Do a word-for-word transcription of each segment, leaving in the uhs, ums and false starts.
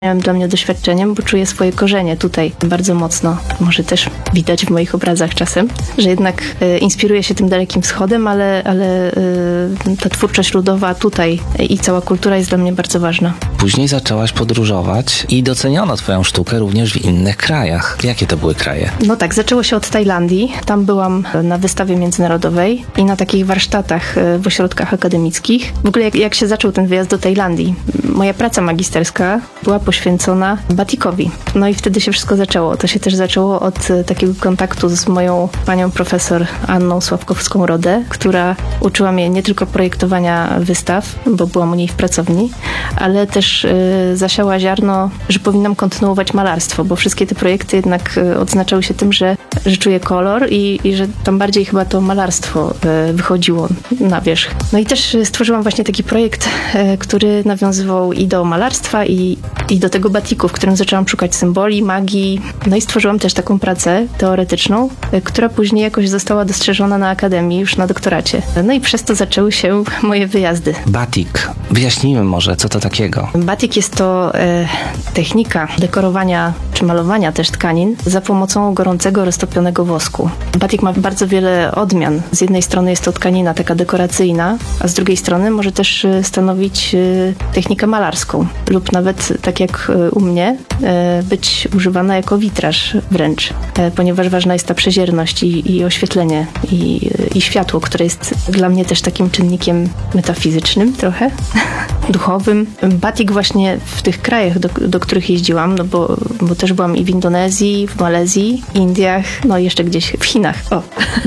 dla mnie doświadczeniem, bo czuję swoje korzenie tutaj bardzo mocno. Może też widać w moich obrazach czasem, że jednak e, inspiruję się tym Dalekim Wschodem, ale, ale e, ta twórczość ludowa tutaj i cała kultura jest dla mnie bardzo ważna. Później zaczęłaś podróżować i doceniono twoją sztukę również w innych krajach. Jakie to były kraje? No tak, zaczęło się od Tajlandii. Tam byłam na wystawie międzynarodowej i na takich warsztatach w ośrodkach akademickich. W ogóle jak, jak się zaczął ten wyjazd do Tajlandii? Moja praca magisterska była poświęcona batikowi. No i wtedy się wszystko zaczęło. To się też zaczęło od takiego kontaktu z moją panią profesor Anną Sławkowską-Rodę, która uczyła mnie nie tylko projektowania wystaw, bo byłam u niej w pracowni, ale też y, zasiała ziarno, że powinnam kontynuować malarstwo, bo wszystkie te projekty jednak y, odznaczały się tym, że, że czuję kolor i, i że tam bardziej chyba to malarstwo y, wychodziło na wierzch. No i też stworzyłam właśnie taki projekt, y, który nawiązywał i do malarstwa, i, i do tego batiku, w którym zaczęłam szukać symboli, magii. No i stworzyłam też taką pracę teoretyczną, y, która później jakoś została dostrzeżona na akademii, już na doktoracie. No i przez to zaczęły się moje wyjazdy. Batik. Wyjaśnijmy może, co to takiego. Batik jest to e, technika dekorowania czy malowania też tkanin za pomocą gorącego, roztopionego wosku. Batik ma bardzo wiele odmian. Z jednej strony jest to tkanina taka dekoracyjna, a z drugiej strony może też stanowić e, technikę malarską lub nawet, tak jak e, u mnie, e, być używana jako witraż wręcz, e, ponieważ ważna jest ta przezierność i, i oświetlenie i, i światło, które jest dla mnie też takim czynnikiem metafizycznym trochę, duchowym. Batik właśnie w tych krajach, do, do których jeździłam, no bo, bo też byłam i w Indonezji, w Malezji, Indiach, no i jeszcze gdzieś w Chinach. O.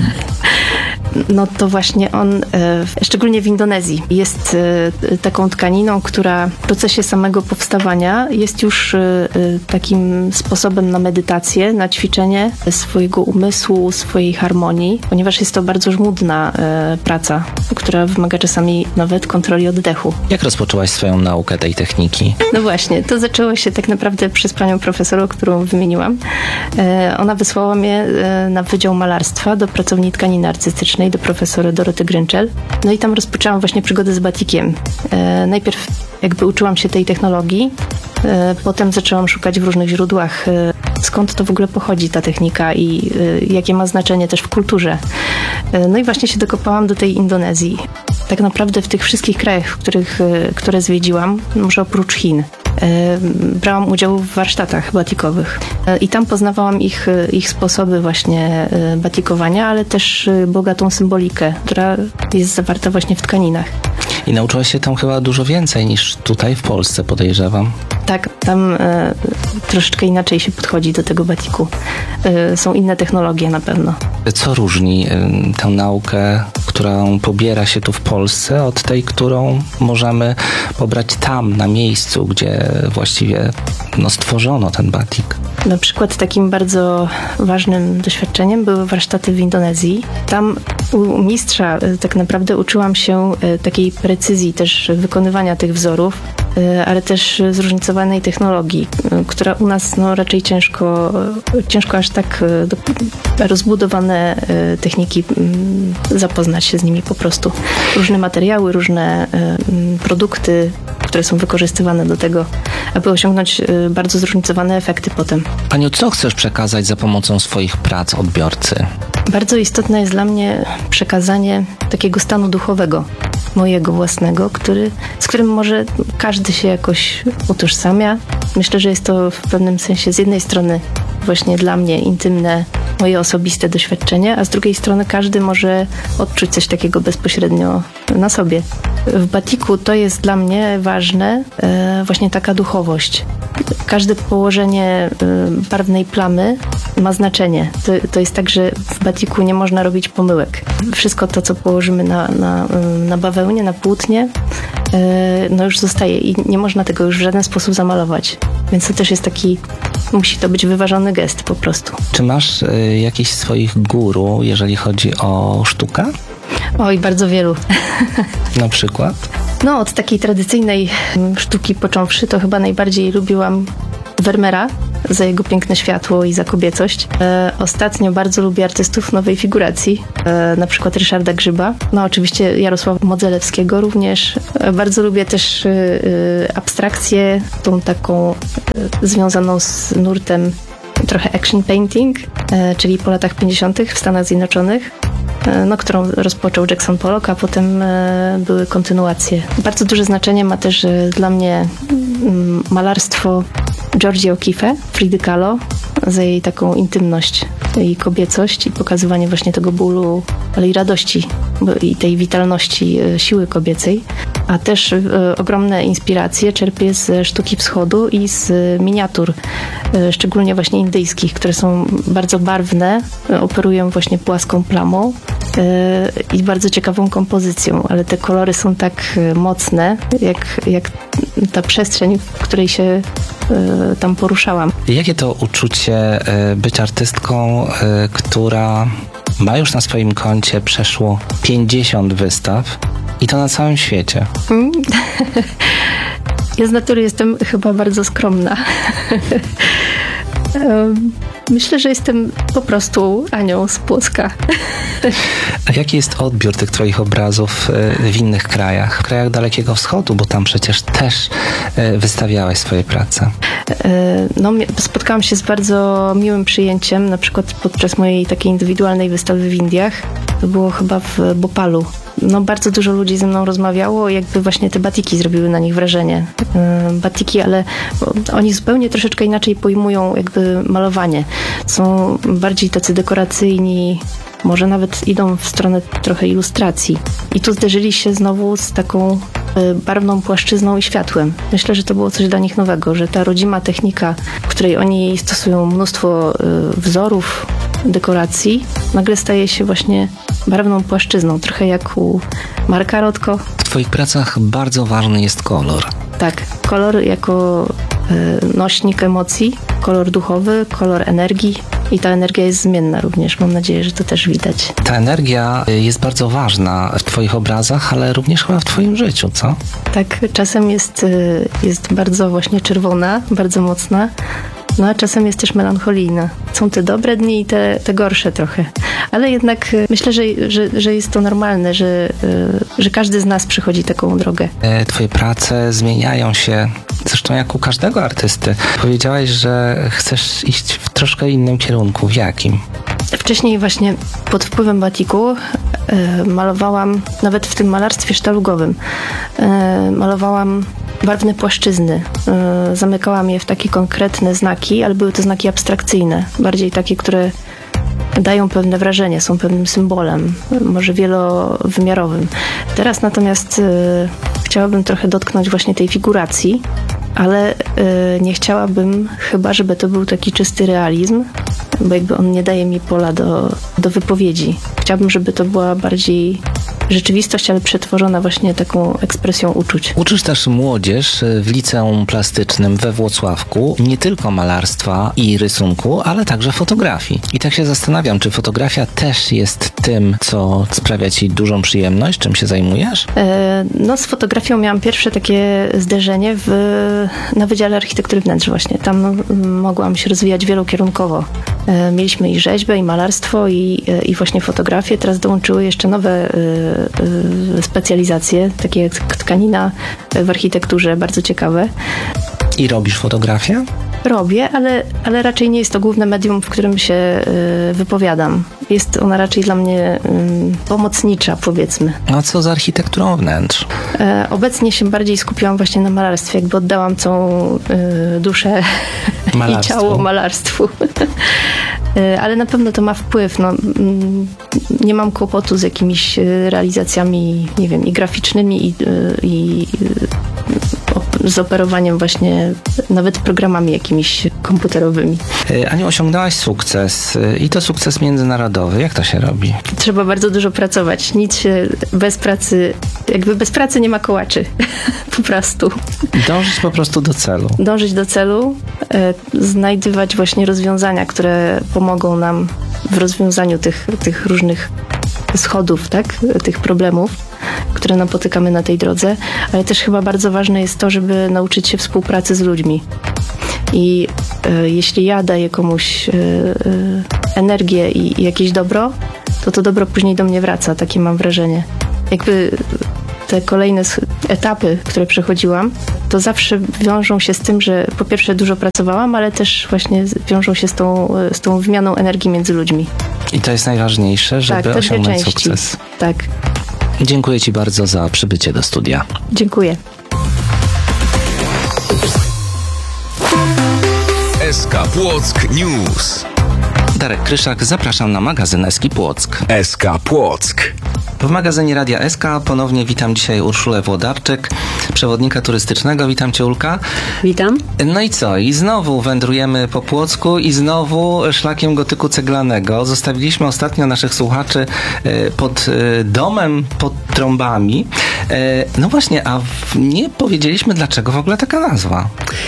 No to właśnie on, e, szczególnie w Indonezji, jest e, taką tkaniną, która w procesie samego powstawania jest już e, takim sposobem na medytację, na ćwiczenie swojego umysłu, swojej harmonii, ponieważ jest to bardzo żmudna e, praca, która wymaga czasami nawet kontroli oddechu. Jak rozpoczęłaś swoją naukę tej techniki? No właśnie, to zaczęło się tak naprawdę przez panią profesor, którą wymieniłam. E, ona wysłała mnie e, na Wydział Malarstwa do pracowni tkaniny artystycznej, do profesora Doroty Grünczel. No i tam rozpoczęłam właśnie przygodę z batikiem. E, najpierw jakby uczyłam się tej technologii, e, potem zaczęłam szukać w różnych źródłach, e, skąd to w ogóle pochodzi ta technika i e, jakie ma znaczenie też w kulturze. E, no i właśnie się dokopałam do tej Indonezji. Tak naprawdę w tych wszystkich krajach, w których, e, które zwiedziłam, może oprócz Chin, brałam udział w warsztatach batikowych i tam poznawałam ich, ich sposoby właśnie batikowania, ale też bogatą symbolikę, która jest zawarta właśnie w tkaninach. I nauczyłaś się tam chyba dużo więcej niż tutaj w Polsce, podejrzewam. Tak, tam e, troszeczkę inaczej się podchodzi do tego batiku. E, są inne technologie na pewno. Co różni y, tę naukę, którą pobiera się tu w Polsce, od tej, którą możemy pobrać tam, na miejscu, gdzie właściwie no, stworzono ten batik? Na przykład takim bardzo ważnym doświadczeniem były warsztaty w Indonezji. Tam u mistrza tak naprawdę uczyłam się takiej precyzji też wykonywania tych wzorów, ale też zróżnicowanej technologii, która u nas no, raczej ciężko, ciężko aż tak rozbudowane techniki zapoznać się z nimi po prostu. Różne materiały, różne produkty, które są wykorzystywane do tego, aby osiągnąć bardzo zróżnicowane efekty potem. Aniu, co chcesz przekazać za pomocą swoich prac odbiorcy? Bardzo istotne jest dla mnie przekazanie takiego stanu duchowego, mojego własnego, który, z którym może każdy się jakoś utożsamia. Myślę, że jest to w pewnym sensie z jednej strony właśnie dla mnie intymne, moje osobiste doświadczenie, a z drugiej strony każdy może odczuć coś takiego bezpośrednio na sobie. W batiku to jest dla mnie ważne, e, właśnie taka duchowość. Każde położenie e, barwnej plamy ma znaczenie. To, to jest tak, że w batiku nie można robić pomyłek. Wszystko to, co położymy na, na, na bawełnie, na płótnie, e, no już zostaje i nie można tego już w żaden sposób zamalować. Więc to też jest taki, musi to być wyważony gest po prostu. Czy masz y, jakichś swoich guru, jeżeli chodzi o sztukę? Oj, bardzo wielu. Na przykład? No, od takiej tradycyjnej sztuki począwszy, to chyba najbardziej lubiłam Vermeera, za jego piękne światło i za kobiecość. E, ostatnio bardzo lubię artystów nowej figuracji, e, na przykład Ryszarda Grzyba, no oczywiście Jarosława Modzelewskiego również. E, bardzo lubię też e, e, abstrakcję, tą taką e, związaną z nurtem trochę action painting, e, czyli po latach pięćdziesiątych w Stanach Zjednoczonych, e, no, którą rozpoczął Jackson Pollock, a potem e, były kontynuacje. Bardzo duże znaczenie ma też e, dla mnie m, malarstwo Georgie O'Keeffe, Fridy Kahlo, za jej taką intymność i kobiecość i pokazywanie właśnie tego bólu, ale i radości bo- i tej witalności e, siły kobiecej. A też e, ogromne inspiracje czerpię z sztuki wschodu i z miniatur, e, szczególnie właśnie indyjskich, które są bardzo barwne, e, operują właśnie płaską plamą e, i bardzo ciekawą kompozycją, ale te kolory są tak e, mocne, jak, jak ta przestrzeń, w której się e, tam poruszałam. Jakie to uczucie e, być artystką, e, która ma już na swoim koncie przeszło pięćdziesiąt wystaw i to na całym świecie? Ja z natury jestem chyba bardzo skromna. Em, Myślę, że jestem po prostu Anią z Płocka. A jaki jest odbiór tych twoich obrazów e, w innych krajach? W krajach Dalekiego Wschodu, bo tam przecież też e, wystawiałeś swoje prace. E, No, mia- spotkałam się z bardzo miłym przyjęciem, na przykład podczas mojej takiej indywidualnej wystawy w Indiach. To było chyba w Bopalu. No, bardzo dużo ludzi ze mną rozmawiało, jakby właśnie te batiki zrobiły na nich wrażenie. E, Batiki, ale oni zupełnie troszeczkę inaczej pojmują jakby malowanie. Są bardziej tacy dekoracyjni, może nawet idą w stronę trochę ilustracji. I tu zderzyli się znowu z taką e, barwną płaszczyzną i światłem. Myślę, że to było coś dla nich nowego, że ta rodzima technika, w której oni stosują mnóstwo e, wzorów, dekoracji, nagle staje się właśnie barwną płaszczyzną, trochę jak u Marka Rothko. W twoich pracach bardzo ważny jest kolor. Tak, kolor jako e, nośnik emocji, kolor duchowy, kolor energii i ta energia jest zmienna również. Mam nadzieję, że to też widać. Ta energia jest bardzo ważna w twoich obrazach, ale również chyba w twoim życiu, co? Tak, czasem jest, y, jest bardzo właśnie czerwona, bardzo mocna, no a czasem jest też melancholijna. Są te dobre dni i te, te gorsze trochę. Ale jednak y, myślę, że, że, że jest to normalne, że, y, że każdy z nas przechodzi taką drogę. E, Twoje prace zmieniają się, zresztą jak u każdego artysty. Powiedziałaś, że chcesz iść w troszkę innym kierunku. W jakim? Wcześniej właśnie pod wpływem batiku y, malowałam, nawet w tym malarstwie sztalugowym, y, malowałam barwne płaszczyzny. Y, zamykałam je w takie konkretne znaki, ale były to znaki abstrakcyjne, bardziej takie, które dają pewne wrażenie, są pewnym symbolem, może wielowymiarowym. Teraz natomiast y, chciałabym trochę dotknąć właśnie tej figuracji, ale y, nie chciałabym chyba, żeby to był taki czysty realizm, bo jakby on nie daje mi pola do, do wypowiedzi. Chciałabym, żeby to była bardziej rzeczywistość, ale przetworzona właśnie taką ekspresją uczuć. Uczysz też młodzież w liceum plastycznym we Włocławku nie tylko malarstwa i rysunku, ale także fotografii. I tak się zastanawiam, czy fotografia też jest tym, co sprawia ci dużą przyjemność, czym się zajmujesz? E, No z fotografią miałam pierwsze takie zderzenie w, na Wydziale Architektury Wnętrz właśnie. Tam mm, mogłam się rozwijać wielokierunkowo. E, Mieliśmy i rzeźbę, i malarstwo, i, e, i właśnie fotografię. Teraz dołączyły jeszcze nowe e, e, specjalizacje, takie jak tkanina w architekturze, bardzo ciekawe. I robisz fotografię? Robię, ale, ale raczej nie jest to główne medium, w którym się y, wypowiadam. Jest ona raczej dla mnie y, pomocnicza, powiedzmy. A co z architekturą wnętrz? E, obecnie się bardziej skupiłam właśnie na malarstwie, jakby oddałam całą y, duszę i Malarstwu. ciało malarstwu. E, ale na pewno to ma wpływ. No, mm, nie mam kłopotu z jakimiś y, realizacjami, nie wiem, i graficznymi, i, y, i y, o- z operowaniem właśnie nawet programami jakimiś komputerowymi. E, Aniu, osiągnęłaś sukces e, i to sukces międzynarodowy. Jak to się robi? Trzeba bardzo dużo pracować. Nic się bez pracy, jakby bez pracy nie ma kołaczy. Po prostu. Dążyć po prostu do celu. Dążyć do celu, e, znajdywać właśnie rozwiązania, które pomogą nam w rozwiązaniu tych, tych różnych schodów, tak? Tych problemów, które napotykamy na tej drodze, ale też chyba bardzo ważne jest to, żeby nauczyć się współpracy z ludźmi. I e, jeśli ja daję komuś e, e, energię i, i jakieś dobro, to to dobro później do mnie wraca, takie mam wrażenie. Jakby te kolejne sch- etapy, które przechodziłam, to zawsze wiążą się z tym, że po pierwsze dużo pracowałam, ale też właśnie z- wiążą się z tą, z tą wymianą energii między ludźmi. I to jest najważniejsze, żeby tak, te dwie osiągnąć części. sukces. Tak, Dziękuję Ci bardzo za przybycie do studia. dziękuję. S K Płock News. Darek Kryszak, zapraszam na magazyn Eski Płock. S K Płock. W magazynie Radia S K ponownie witam dzisiaj Urszulę Włodarczyk, przewodnika turystycznego. Witam Cię, Ulka. Witam. No i co? I znowu wędrujemy po Płocku i znowu szlakiem gotyku ceglanego. Zostawiliśmy ostatnio naszych słuchaczy e, pod e, domem, pod trąbami. E, No właśnie, a w- nie powiedzieliśmy, dlaczego w ogóle taka nazwa.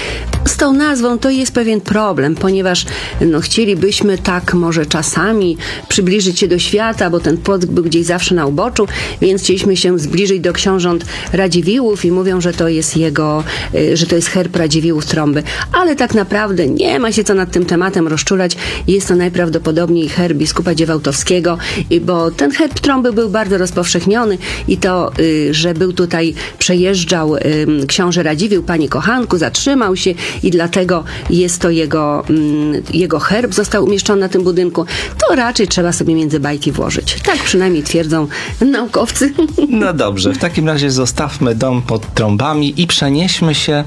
Z tą nazwą to jest pewien problem, ponieważ no, chcielibyśmy tak może czasami przybliżyć się do świata, bo ten Płock był gdzieś zawsze na uboczu, więc chcieliśmy się zbliżyć do książąt Radziwiłłów i mówią, że to jest jego, y, że to jest herb Radziwiłłów Trąby. Ale tak naprawdę nie ma się co nad tym tematem rozczulać. Jest to najprawdopodobniej herb biskupa Dziewałtowskiego, y, bo ten herb Trąby był bardzo rozpowszechniony i to, y, że był tutaj, przejeżdżał y, książę Radziwiłł, panie kochanku, zatrzymał się i dlatego jest to jego, mm, jego herb, został umieszczony na tym budynku, to raczej trzeba sobie między bajki włożyć. Tak przynajmniej twierdzą naukowcy. No dobrze, w takim razie zostawmy dom pod trąbami i przenieśmy się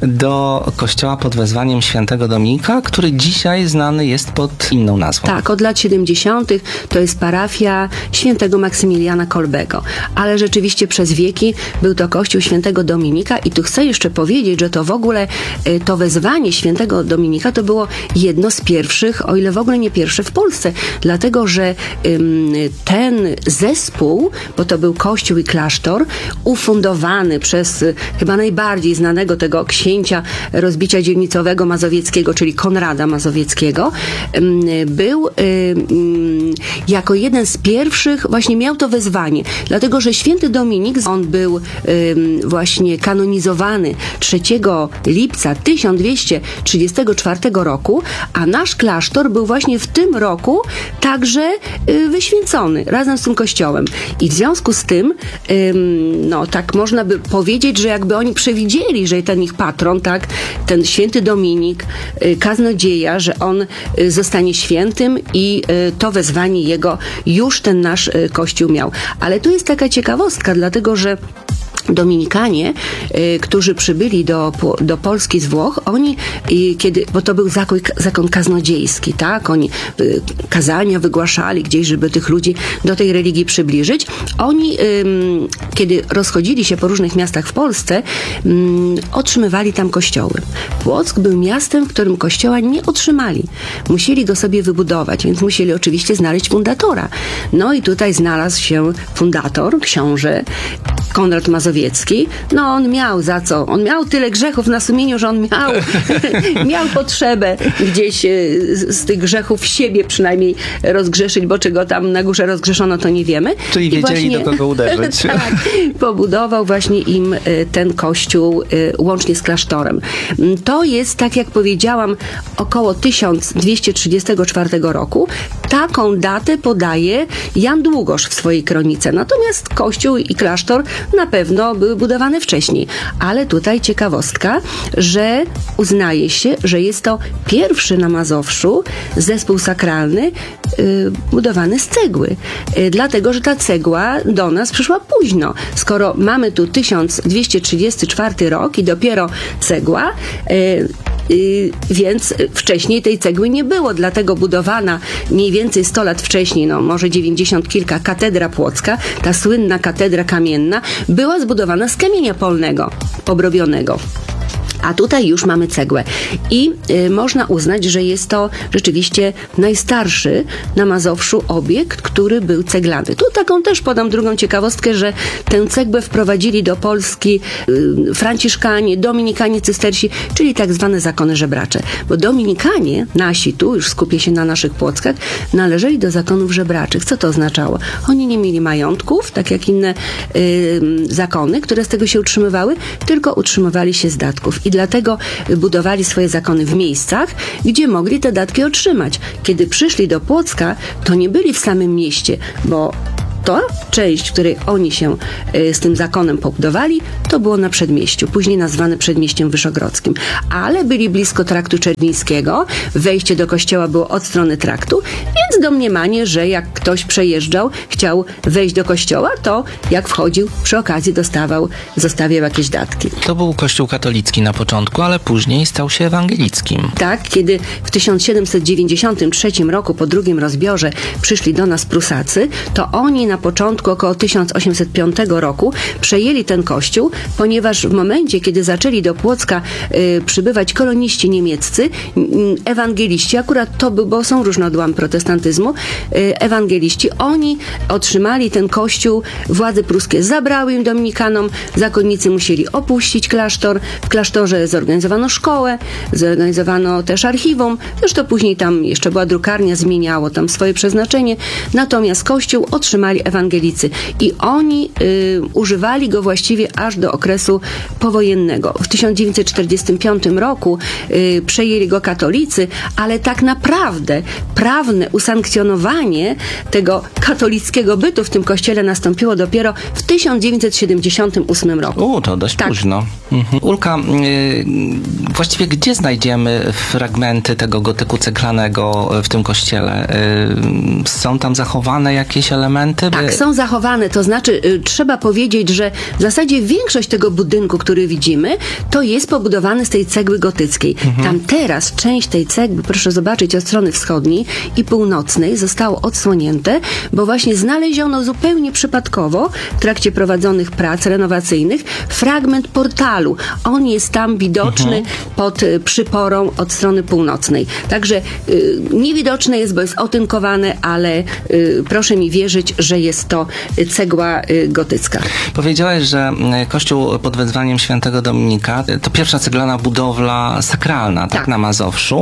do kościoła pod wezwaniem świętego Dominika, który dzisiaj znany jest pod inną nazwą. Tak, od lat siedemdziesiątych to jest parafia świętego Maksymiliana Kolbego, ale rzeczywiście przez wieki był to kościół świętego Dominika i tu chcę jeszcze powiedzieć, że to w ogóle y, to wezwanie świętego Dominika to było jedno z pierwszych, o ile w ogóle nie pierwsze w Polsce, dlatego że ym, ten zespół, bo to był kościół i klasztor, ufundowany przez y, chyba najbardziej znanego tego księcia rozbicia dzielnicowego mazowieckiego, czyli Konrada Mazowieckiego, ym, był ym, ym, jako jeden z pierwszych właśnie miał to wezwanie, dlatego że święty Dominik, on był ym, właśnie kanonizowany trzeciego lipca tysiąc dwieście trzydziestego czwartego roku, a nasz klasztor był właśnie w tym roku także y, wyświęcony razem z tym kościołem. I w związku z tym, ym, no tak można by powiedzieć, że jakby oni przewidzieli, że ten ich patron, tak, ten święty Dominik, y, kaznodzieja, że on y, zostanie świętym i y, to wezwanie jego już ten nasz y, kościół miał. Ale tu jest taka ciekawostka, dlatego że Dominikanie, y, którzy przybyli do, do Polski z Włoch, oni, y, kiedy, bo to był zakon, zakon kaznodziejski, tak, oni y, kazania wygłaszali gdzieś, żeby tych ludzi do tej religii przybliżyć. Oni, y, kiedy rozchodzili się po różnych miastach w Polsce, y, otrzymywali tam kościoły. Płock był miastem, w którym kościoła nie otrzymali. Musieli go sobie wybudować, więc musieli oczywiście znaleźć fundatora. No i tutaj znalazł się fundator, książę Konrad Mazowiecki. No on miał za co? On miał tyle grzechów na sumieniu, że on miał, miał potrzebę gdzieś z, z tych grzechów siebie przynajmniej rozgrzeszyć, bo czego tam na górze rozgrzeszono, to nie wiemy. Czyli I wiedzieli, właśnie, do kogo uderzyć. tak, pobudował właśnie im y, ten kościół y, łącznie z klasztorem. Mm, To jest, tak jak powiedziałam, około tysiąc dwieście trzydziestego czwartego roku. Taką datę podaje Jan Długosz w swojej kronice. Natomiast kościół i klasztor na pewno były budowane wcześniej. Ale tutaj ciekawostka, że uznaje się, że jest to pierwszy na Mazowszu zespół sakralny y, budowany z cegły. Y, dlatego, że ta cegła do nas przyszła późno. Skoro mamy tu tysiąc dwieście trzydziesty czwarty rok i dopiero cegła, y, Yy, więc wcześniej tej cegły nie było, dlatego budowana mniej więcej sto lat wcześniej, no może dziewięćdziesiąt kilka, katedra płocka, ta słynna katedra kamienna, była zbudowana z kamienia polnego, pobrobionego. A tutaj już mamy cegłę. I y, można uznać, że jest to rzeczywiście najstarszy na Mazowszu obiekt, który był ceglany. Tu taką też podam drugą ciekawostkę, że tę cegłę wprowadzili do Polski y, franciszkanie, dominikanie cystersi, czyli tak zwane zakony żebracze. Bo dominikanie, nasi tu, już skupię się na naszych Płockach, należeli do zakonów żebraczych. Co to oznaczało? Oni nie mieli majątków, tak jak inne y, zakony, które z tego się utrzymywały, tylko utrzymywali się z datków. i dlatego budowali swoje zakony w miejscach, gdzie mogli te datki otrzymać. Kiedy przyszli do Płocka, to nie byli w samym mieście, bo ta część, w której oni się y, z tym zakonem pobudowali, to było na Przedmieściu, później nazwane Przedmieściem Wyszogrodzkim. Ale byli blisko traktu Czerwińskiego, wejście do kościoła było od strony traktu, więc domniemanie, że jak ktoś przejeżdżał, chciał wejść do kościoła, to jak wchodził, przy okazji dostawał, zostawiał jakieś datki. To był kościół katolicki na początku, ale później stał się ewangelickim. Tak, kiedy w tysiąc siedemset dziewięćdziesiątym trzecim roku po drugim rozbiorze przyszli do nas Prusacy, to oni na początku, około tysiąc osiemset piątego roku, przejęli ten kościół, ponieważ w momencie, kiedy zaczęli do Płocka y, przybywać koloniści niemieccy, y, ewangeliści, akurat to był, bo są różne odłamy protestantyzmu, y, ewangeliści, oni otrzymali ten kościół, władze pruskie zabrały im dominikanom, zakonnicy musieli opuścić klasztor, w klasztorze zorganizowano szkołę, zorganizowano też archiwum, zresztą później tam jeszcze była drukarnia, zmieniało tam swoje przeznaczenie, natomiast kościół otrzymali ewangelicy i oni y, używali go właściwie aż do okresu powojennego. W tysiąc dziewięćset czterdziestym piątym roku y, przejęli go katolicy, ale tak naprawdę prawne usankcjonowanie tego katolickiego bytu w tym kościele nastąpiło dopiero w tysiąc dziewięćset siedemdziesiątym ósmym roku. U, to dość Tak. późno. Mhm. Ulka, y, właściwie gdzie znajdziemy fragmenty tego gotyku ceglanego w tym kościele? Y, są tam zachowane jakieś elementy? Tak, są zachowane, to znaczy y, trzeba powiedzieć, że w zasadzie większość tego budynku, który widzimy, to jest pobudowany z tej cegły gotyckiej. Mhm. Tam teraz część tej cegły, proszę zobaczyć, od strony wschodniej i północnej zostało odsłonięte, bo właśnie znaleziono zupełnie przypadkowo w trakcie prowadzonych prac renowacyjnych fragment portalu. On jest tam widoczny mhm. pod y, przyporą od strony północnej. Także y, niewidoczne jest, bo jest otynkowane, ale y, proszę mi wierzyć, że jest to cegła y, gotycka. Powiedziałeś, że kościół pod wezwaniem świętego Dominika to pierwsza ceglana budowla sakralna, tak, Tak. na Mazowszu,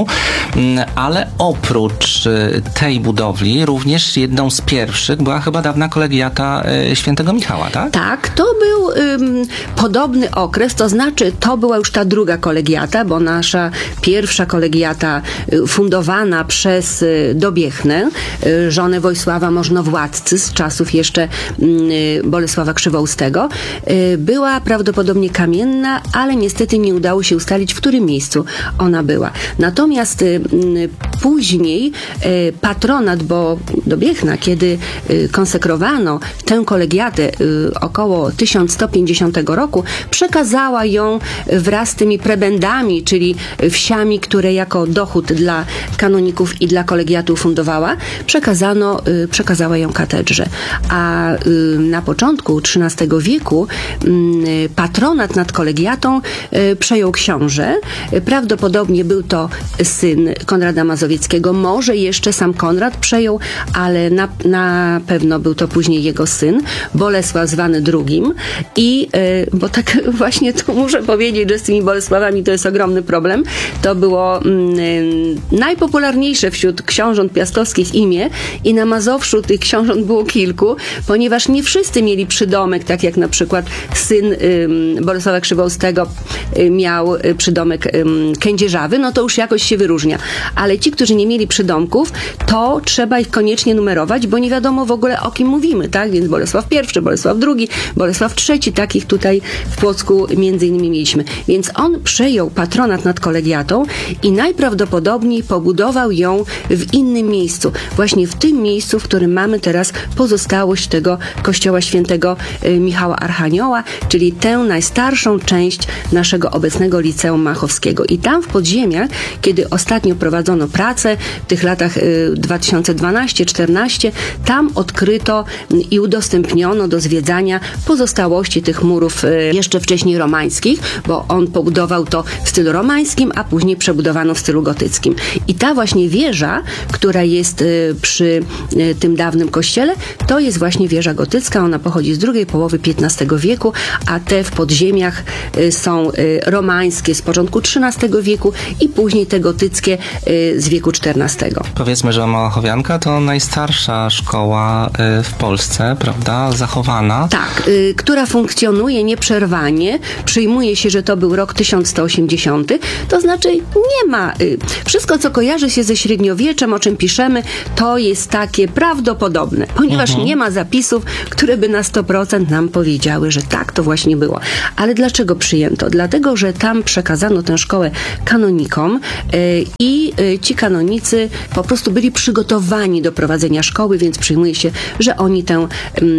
ale oprócz tej budowli również jedną z pierwszych była chyba dawna kolegiata świętego Michała, tak? Tak, to był ym, podobny okres, to znaczy to była już ta druga kolegiata, bo nasza pierwsza kolegiata y, fundowana przez y, Dobiechnę, y, żonę Wojsława Możnowładcy z czasów jeszcze y, Bolesława Krzywoustego, y, była prawdopodobnie kamienna, ale niestety nie udało się ustalić, w którym miejscu ona była. Natomiast y, y, później y, patronat, bo Dobiechna, kiedy y, konsekrowano tę kolegiatę y, około tysiąc sto pięćdziesiątego roku, przekazała ją wraz z tymi prebendami, czyli wsiami, które jako dochód dla kanoników i dla kolegiatu fundowała, przekazano, y, przekazała ją katedrze. A y, na początku trzynastego wieku y, patronat nad kolegiatą y, przejął książę. Y, prawdopodobnie był to syn Konrada Mazowieckiego. Może jeszcze sam Konrad przejął, ale na, na pewno był to później jego syn, Bolesław zwany drugim. I, y, bo tak właśnie tu muszę powiedzieć, że z tymi Bolesławami to jest ogromny problem. To było y, najpopularniejsze wśród książąt piastowskich imię i na Mazowszu tych książąt było kilku, ponieważ nie wszyscy mieli przydomek, tak jak na przykład syn y, Bolesława Krzywoustego y, miał y, przydomek y, Kędzierzawy, no to już jakoś się wyróżnia. Ale ci, którzy nie mieli przydomków, to trzeba ich koniecznie numerować, bo nie wiadomo w ogóle o kim mówimy, tak? Więc Bolesław pierwszy, Bolesław drugi, Bolesław trzeci, takich tutaj w Płocku między innymi mieliśmy. Więc on przejął patronat nad kolegiatą i najprawdopodobniej pobudował ją w innym miejscu. Właśnie w tym miejscu, w którym mamy teraz pozostałość tego kościoła świętego Michała Archanioła, czyli tę najstarszą część naszego obecnego Liceum Machowskiego. I tam w podziemiach, kiedy ostatnio prowadzono pracę w tych latach dwa tysiące dwunastym czternastym, tam odkryto i udostępniono do zwiedzania pozostałości tych murów jeszcze wcześniej romańskich, bo on pobudował to w stylu romańskim, a później przebudowano w stylu gotyckim. I ta właśnie wieża, która jest przy tym dawnym kościele, to jest właśnie wieża gotycka. Ona pochodzi z drugiej połowy piętnastego wieku, a te w podziemiach y, są y, romańskie z początku trzynastego wieku i później te gotyckie y, z wieku czternastego. Powiedzmy, że Małachowianka to najstarsza szkoła y, w Polsce, prawda? Zachowana. Tak, y, która funkcjonuje nieprzerwanie. Przyjmuje się, że to był rok tysiąc sto osiemdziesiąty. To znaczy nie ma... Y, wszystko, co kojarzy się ze średniowieczem, o czym piszemy, to jest takie prawdopodobne, ponieważ mhm. nie ma zapisów, które by na sto procent nam powiedziały, że tak to właśnie było. Ale dlaczego przyjęto? Dlatego, że tam przekazano tę szkołę kanonikom y, i y, ci kanonicy po prostu byli przygotowani do prowadzenia szkoły, więc przyjmuje się, że oni tę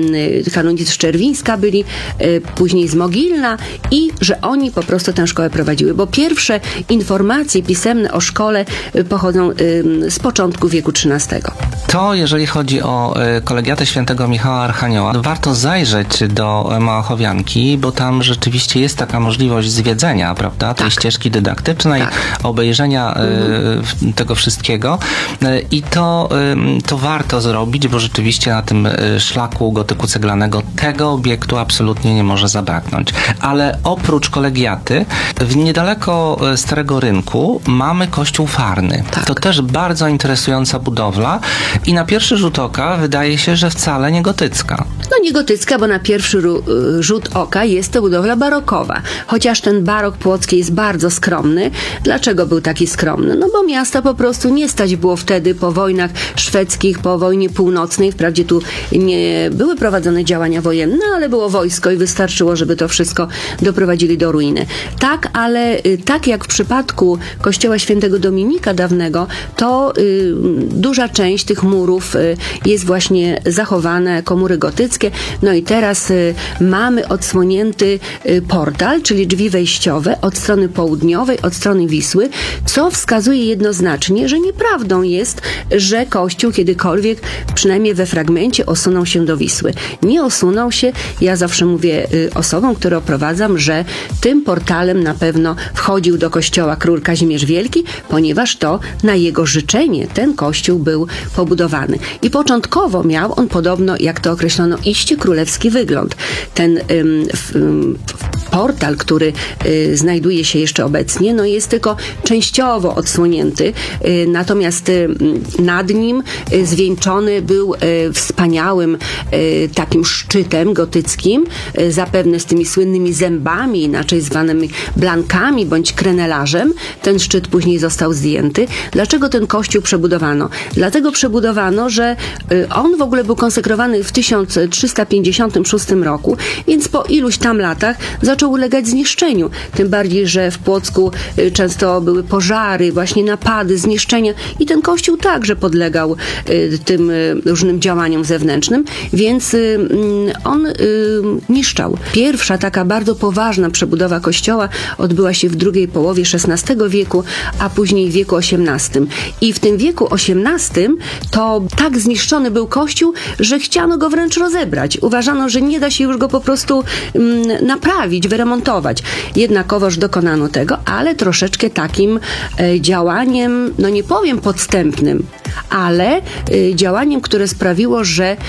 y, kanonicy z Czerwińska byli, y, później z Mogilna i że oni po prostu tę szkołę prowadziły, bo pierwsze informacje pisemne o szkole y, pochodzą y, z początku wieku trzynastego. To jeżeli chodzi o y, kolegiatę świętego Michała Archanioła, warto zajrzeć do Małachowianki, bo tam rzeczywiście jest taka możliwość zwiedzenia, prawda, tej tak. ścieżki dydaktycznej, tak. obejrzenia y, mhm. tego wszystkiego y, i to, y, to warto zrobić, bo rzeczywiście na tym y, szlaku gotyku ceglanego tego obiektu absolutnie nie może zabraknąć. Ale oprócz kolegiaty, w niedaleko Starego Rynku mamy kościół Farny. Tak. To też bardzo interesująca budowla i na pierwszy rzut oka wydaje się, że wcale nie gotycka. No nie gotycka, bo na pierwszy ru- rzut oka jest to budowla barokowa. Chociaż ten barok płocki jest bardzo skromny. Dlaczego był taki skromny? No bo miasta po prostu nie stać było wtedy po wojnach szwedzkich, po wojnie północnej. Wprawdzie tu nie były prowadzone działania wojenne, ale było wojsko i wystarczyło, żeby to wszystko doprowadzili do ruiny. Tak, ale y, tak jak w przypadku kościoła świętego Dominika dawnego, to y, duża część tych murów y, jest właśnie zachowana jako mury gotyckie. No i teraz y, mamy odsłonięty y, portal, czyli drzwi wejściowe od strony południowej, od strony Wisły, co wskazuje jednoznacznie, że nieprawdą jest, że kościół kiedykolwiek, przynajmniej we fragmencie, osunął się do Wisły. Nie osunął się. Ja zawsze mówię y, osobom, które oprowadzam, że tym portalem na pewno wchodził do kościoła król Kazimierz Wielki, ponieważ to na jego życzenie ten kościół był pobudowany. I początkowo miał on podobno, jak to określono, iście królewski wygląd. Ten ym, f, ym, portal, który y, znajduje się jeszcze obecnie, no jest tylko częściowo odsłonięty, y, natomiast y, nad nim y, zwieńczony był y, wspaniałym y, takim szczytem gotyckim, y, zapewne z tymi słynnymi zębami, inaczej zwanymi blankami bądź krenelarzem. Ten szczyt później został zdjęty. Dlaczego ten kościół przebudowano? Dlatego przebudowano, że y, on w ogóle był konsekrowany w tysiąc trzysta pięćdziesiątym szóstym roku, więc po iluś tam latach zaczął ulegać zniszczeniu. Tym bardziej, że w Płocku y, często były pożary, właśnie napady, zniszczenia i ten kościół także podlegał y, tym y, różnym działaniom zewnętrznym, więc y, y, on y, niszczał. Pierwsza taka bardzo poważna przebudowa kościoła odbyła się w drugiej połowie szesnastego wieku, a później w wieku osiemnastym. I w tym wieku osiemnastym to tak zniszczony był kościół, że chciano go wręcz rozebrać. Uważano, że nie da się już go po prostu mm, naprawić, wyremontować. Jednakowoż dokonano tego, ale troszeczkę takim e, działaniem, no nie powiem podstępnym, ale e, działaniem, które sprawiło, że e,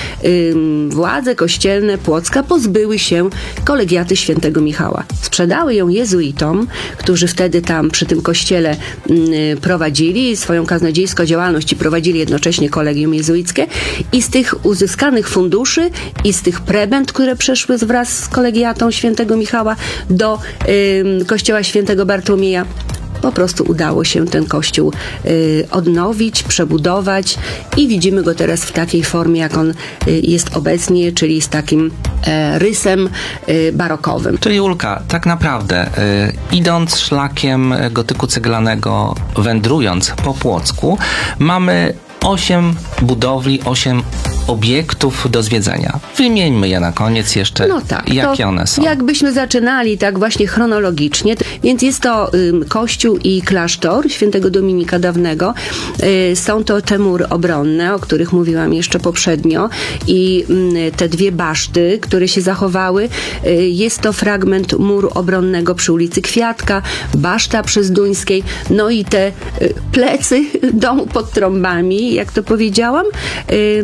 władze kościelne Płocka pozbyły się kolegiaty świętego Michała. Sprzedały ją jezuitom, którzy wtedy tam przy tym kościele m, prowadzili swoją kaznodziejską działalność i prowadzili jednocześnie kolegium jezuickie i z tych uzyskanych funduszy i z tych prebend, które przeszły wraz z kolegiatą świętego Michała do y, kościoła świętego Bartłomieja, po prostu udało się ten kościół y, odnowić, przebudować i widzimy go teraz w takiej formie, jak on y, jest obecnie, czyli z takim e, rysem y, barokowym. Czyli Julka, tak naprawdę y, idąc szlakiem gotyku ceglanego, wędrując po Płocku, mamy osiem budowli, osiem obiektów do zwiedzenia. Wymieńmy je na koniec jeszcze, no tak, jakie one są. Jakbyśmy zaczynali tak właśnie chronologicznie, więc jest to ym, kościół i klasztor świętego Dominika Dawnego. Y, są to te mury obronne, o których mówiłam jeszcze poprzednio i y, te dwie baszty, które się zachowały. Y, jest to fragment muru obronnego przy ulicy Kwiatka, baszta przy Zduńskiej, no i te y, plecy domu pod trąbami, jak to powiedziałam. Y,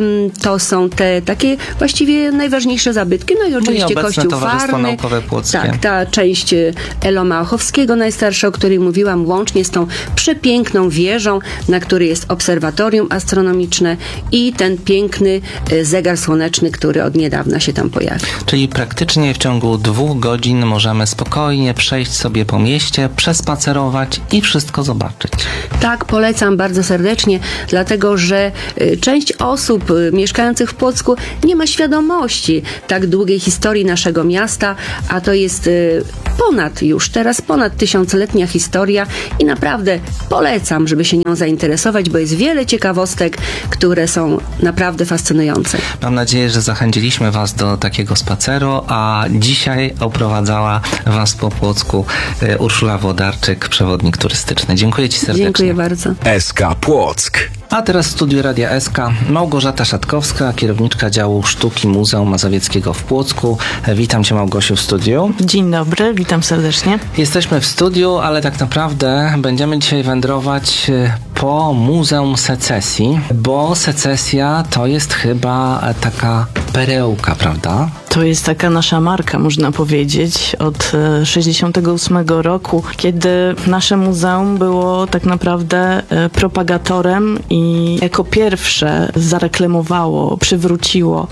To są te takie właściwie najważniejsze zabytki. No i oczywiście obecne kościół Towarzystwo Farny. Naukowe Płockie. Tak, ta część e, Eloma Ochowskiego, najstarsza, o której mówiłam, łącznie z tą przepiękną wieżą, na której jest obserwatorium astronomiczne i ten piękny e, zegar słoneczny, który od niedawna się tam pojawił. Czyli praktycznie w ciągu dwóch godzin możemy spokojnie przejść sobie po mieście, przespacerować i wszystko zobaczyć. Tak, polecam bardzo serdecznie, dlatego że y, część osób y, mieszkających w Płocku nie ma świadomości tak długiej historii naszego miasta, a to jest y, ponad już teraz ponad tysiącletnia historia i naprawdę polecam, żeby się nią zainteresować, bo jest wiele ciekawostek, które są naprawdę fascynujące. Mam nadzieję, że zachęciliśmy Was do takiego spaceru, a dzisiaj oprowadzała Was po Płocku e, Urszula Włodarczyk, przewodnik turystyczny. Dziękuję Ci serdecznie. Dziękuję bardzo. S K Płock. A teraz w studiu Radia S K Małgorzata Szatkowska, kierowniczka działu sztuki Muzeum Mazowieckiego w Płocku. Witam Cię, Małgosiu, w studiu. Dzień dobry, witam serdecznie. Jesteśmy w studiu, ale tak naprawdę będziemy dzisiaj wędrować po Muzeum Secesji, bo secesja to jest chyba taka perełka, prawda? To jest taka nasza marka, można powiedzieć, od sześćdziesiątego ósmego roku, kiedy nasze muzeum było tak naprawdę propagatorem i jako pierwsze zareklamowało, przywróciło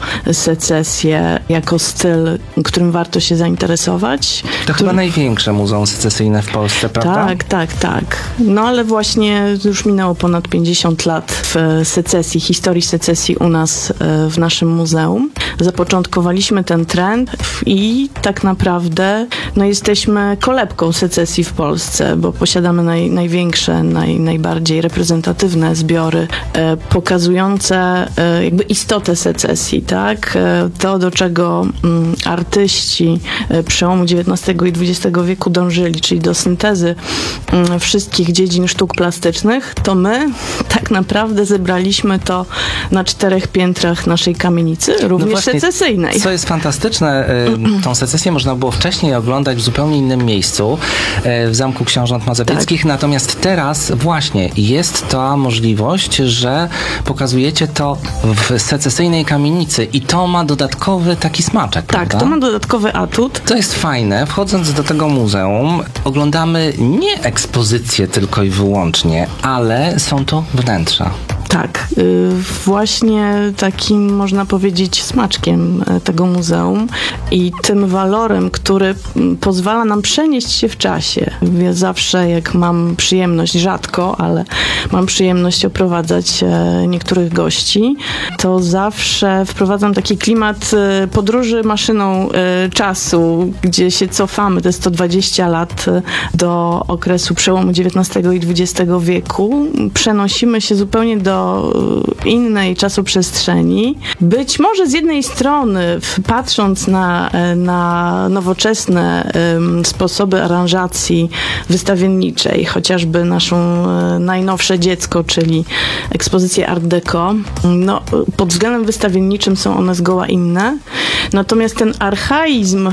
secesję jako styl, którym warto się zainteresować. To Który... chyba największe muzeum secesyjne w Polsce, prawda? Tak, tak, tak. No ale właśnie już minęło ponad pięćdziesiąt lat w secesji, historii secesji u nas w naszym muzeum. Zapoczątkowaliśmy ten trend i tak naprawdę no, jesteśmy kolebką secesji w Polsce, bo posiadamy naj, największe, naj, najbardziej reprezentatywne zbiory e, pokazujące e, jakby istotę secesji, tak? E, to, do czego mm, artyści e, przełomu dziewiętnastego i dwudziestego wieku dążyli, czyli do syntezy mm, wszystkich dziedzin sztuk plastycznych, to my tak naprawdę zebraliśmy to na czterech piętrach naszej kamienicy, również No właśnie, secesyjnej. Co jest fantastyczne, y, tą secesję można było wcześniej oglądać w zupełnie innym miejscu, y, w Zamku Książąt Mazowieckich, tak. Natomiast teraz właśnie jest ta możliwość, że pokazujecie to w secesyjnej kamienicy i to ma dodatkowy taki smaczek, Tak, prawda? to ma dodatkowy atut. To jest fajne, wchodząc do tego muzeum, oglądamy nie ekspozycję tylko i wyłącznie, ale są to wnętrza. Tak, y, właśnie takim, można powiedzieć, smaczkiem y, tego muzeum i tym walorem, który y, pozwala nam przenieść się w czasie. Ja zawsze, jak mam przyjemność, rzadko, ale mam przyjemność oprowadzać y, niektórych gości, to zawsze wprowadzam taki klimat y, podróży maszyną y, czasu, gdzie się cofamy te sto dwadzieścia lat y, do okresu przełomu dziewiętnastego i dwudziestego wieku. Przenosimy się zupełnie do innej czasoprzestrzeni. Być może z jednej strony, patrząc na, na nowoczesne um, sposoby aranżacji wystawienniczej, chociażby naszą e, najnowsze dziecko, czyli ekspozycję Art Deco, no, pod względem wystawienniczym są one zgoła inne. Natomiast ten archaizm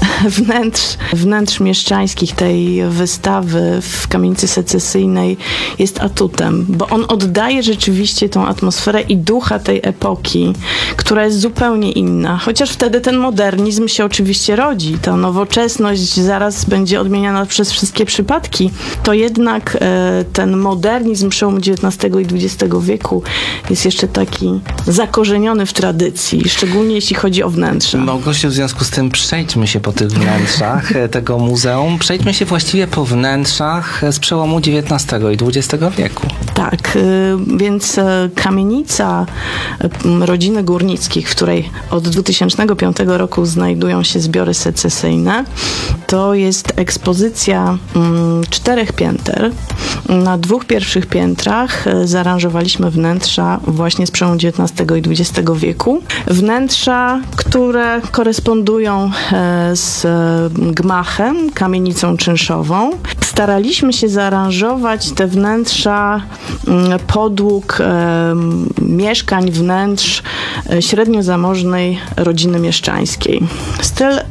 wnętrz, wnętrz mieszczańskich tej wystawy w kamienicy secesyjnej jest atutem, bo on oddaje rzeczywiście tą atmosferę i ducha tej epoki, która jest zupełnie inna. Chociaż wtedy ten modernizm się oczywiście rodzi, ta nowoczesność zaraz będzie odmieniana przez wszystkie przypadki, to jednak e, ten modernizm przełomu dziewiętnastego i dwudziestego wieku jest jeszcze taki zakorzeniony w tradycji, szczególnie jeśli chodzi o wnętrze. Małgosiu, w związku z tym przejdźmy się po tych wnętrzach tego muzeum. Przejdźmy się właściwie po wnętrzach z przełomu dziewiętnastego i dwudziestego wieku. Tak, więc kamienica rodziny Górnickich, w której od dwa tysiące piątego roku znajdują się zbiory secesyjne, to jest ekspozycja czterech pięter. Na dwóch pierwszych piętrach zaaranżowaliśmy wnętrza właśnie z przełomu dziewiętnastego i dwudziestego wieku. Wnętrza, które korespondują z gmachem, kamienicą czynszową. Staraliśmy się zaaranżować te wnętrza podług e, mieszkań, wnętrz e, średnio zamożnej rodziny mieszczańskiej. Styl e,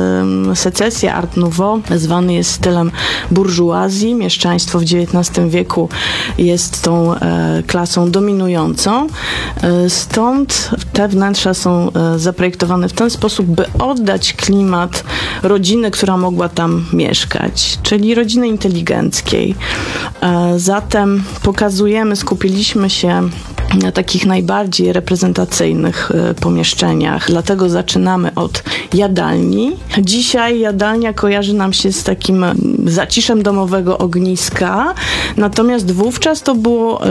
secesja Art Nouveau zwany jest stylem burżuazji. Mieszczaństwo w dziewiętnastym wieku jest tą e, klasą dominującą. E, stąd te wnętrza są e, zaprojektowane w ten sposób, by oddać klimat rodziny, która mogła tam mieszkać, czyli rodziny inteligenckiej. E, zatem pokazujemy, skupiliśmy się na takich najbardziej reprezentacyjnych y, pomieszczeniach. Dlatego zaczynamy od jadalni. Dzisiaj jadalnia kojarzy nam się z takim zaciszem domowego ogniska, natomiast wówczas to było,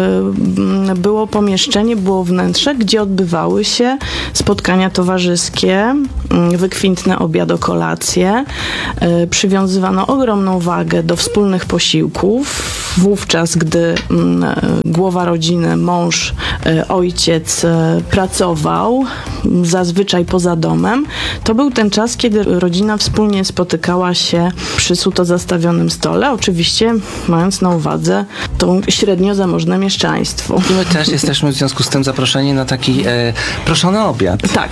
y, było pomieszczenie, było wnętrze, gdzie odbywały się spotkania towarzyskie, y, wykwintne obiado-kolacje. Y, przywiązywano ogromną wagę do wspólnych posiłków. Wówczas, gdy y, głowa rodziny, mąż, ojciec pracował, zazwyczaj poza domem, to był ten czas, kiedy rodzina wspólnie spotykała się przy suto zastawionym stole, oczywiście mając na uwadze to średnio zamożne mieszczaństwo. I my też jesteśmy w związku z tym zaproszeni na taki e, proszony obiad. Tak.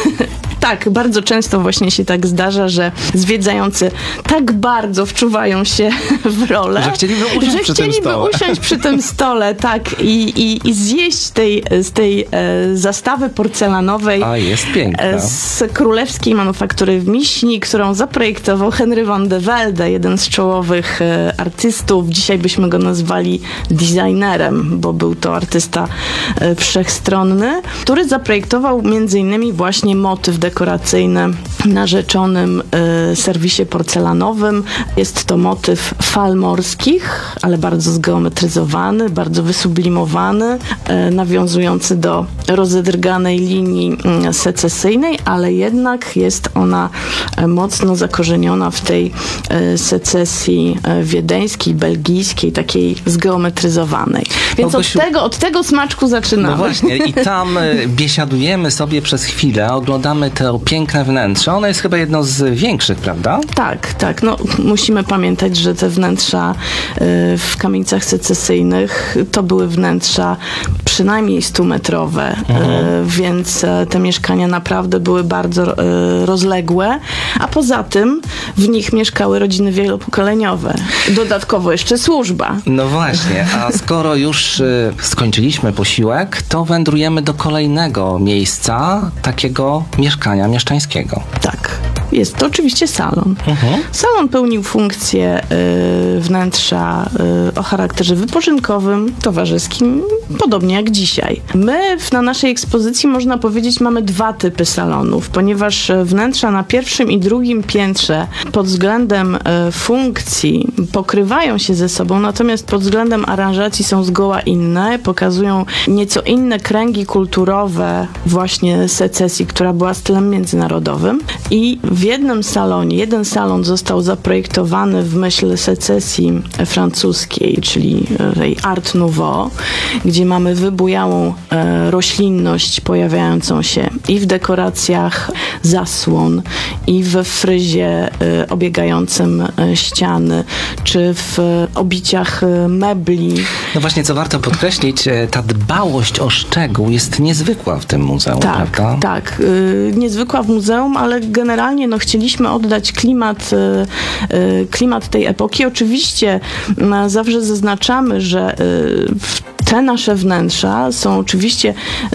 Tak, bardzo często właśnie się tak zdarza, że zwiedzający tak bardzo wczuwają się w rolę, Że chcieliby usiąść że przy tym chcieliby stole. usiąść przy tym stole, tak, i, i, i zjeść tej, z tej e, zastawy porcelanowej A, jest piękna. e, z królewskiej manufaktury w Miśni, którą zaprojektował Henry van de Velde, jeden z czołowych e, artystów. Dzisiaj byśmy go nazwali designerem, bo był to artysta e, wszechstronny, który zaprojektował między innymi właśnie motyw dekoracyjny na rzeczonym y, serwisie porcelanowym. Jest to motyw fal morskich, ale bardzo zgeometryzowany, bardzo wysublimowany, y, nawiązujący do rozedrganej linii y, secesyjnej, ale jednak jest ona y, mocno zakorzeniona w tej y, secesji y, wiedeńskiej, belgijskiej, takiej zgeometryzowanej. Więc Małgosiu, od tego, od tego smaczku zaczynamy. No właśnie, i tam y, biesiadujemy sobie przez chwilę, oglądamy to piękne wnętrze. Ono jest chyba jedno z większych, prawda? Tak, tak. No, musimy pamiętać, że te wnętrza y, w kamienicach secesyjnych to były wnętrza przynajmniej stumetrowe, Mhm. y, więc y, te mieszkania naprawdę były bardzo y, rozległe, a poza tym w nich mieszkały rodziny wielopokoleniowe. Dodatkowo jeszcze służba. No właśnie, a skoro już y, skończyliśmy posiłek, to wędrujemy do kolejnego miejsca, takiego mieszkania mieszczańskiego. Tak. Jest to oczywiście salon. Mhm. Salon pełnił funkcję y, wnętrza y, o charakterze wypoczynkowym, towarzyskim, podobnie jak dzisiaj. My w, na naszej ekspozycji, można powiedzieć, mamy dwa typy salonów, ponieważ wnętrza na pierwszym i drugim piętrze pod względem y, funkcji pokrywają się ze sobą, natomiast pod względem aranżacji są zgoła inne, pokazują nieco inne kręgi kulturowe właśnie secesji, która była stylem międzynarodowym. I w jednym salonie, jeden salon został zaprojektowany w myśl secesji francuskiej, czyli tej Art Nouveau, gdzie mamy wybujałą e, roślinność pojawiającą się i w dekoracjach zasłon, i we fryzie e, obiegającym e, ściany, czy w e, obiciach e, mebli. No właśnie, co warto podkreślić, e, ta dbałość o szczegół jest niezwykła w tym muzeum, Tak, prawda? tak. Y, niezwykła w muzeum, ale generalnie no, chcieliśmy oddać klimat, y, y, klimat tej epoki. Oczywiście y, zawsze zaznaczamy, że y, w te nasze wnętrza są oczywiście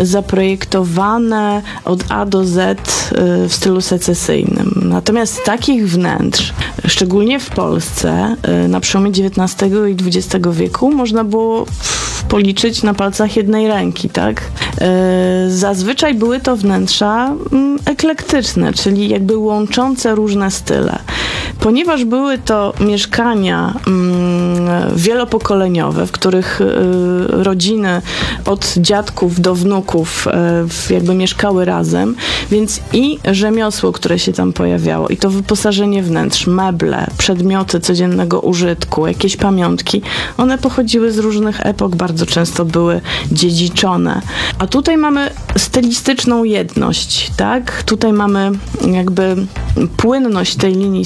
zaprojektowane od A do Z y, w stylu secesyjnym. Natomiast takich wnętrz, szczególnie w Polsce, y, na przełomie dziewiętnastego i dwudziestego wieku można było policzyć na palcach jednej ręki, tak? Yy, zazwyczaj były to wnętrza mm, eklektyczne, czyli jakby łączące różne style. Ponieważ były to mieszkania mm, wielopokoleniowe, w których y, rodziny od dziadków do wnuków y, jakby mieszkały razem, więc i rzemiosło, które się tam pojawiało, i to wyposażenie wnętrz, meble, przedmioty codziennego użytku, jakieś pamiątki, one pochodziły z różnych epok, bardzo często były dziedziczone. A tutaj mamy stylistyczną jedność, tak? Tutaj mamy jakby płynność tej linii secesyjnej,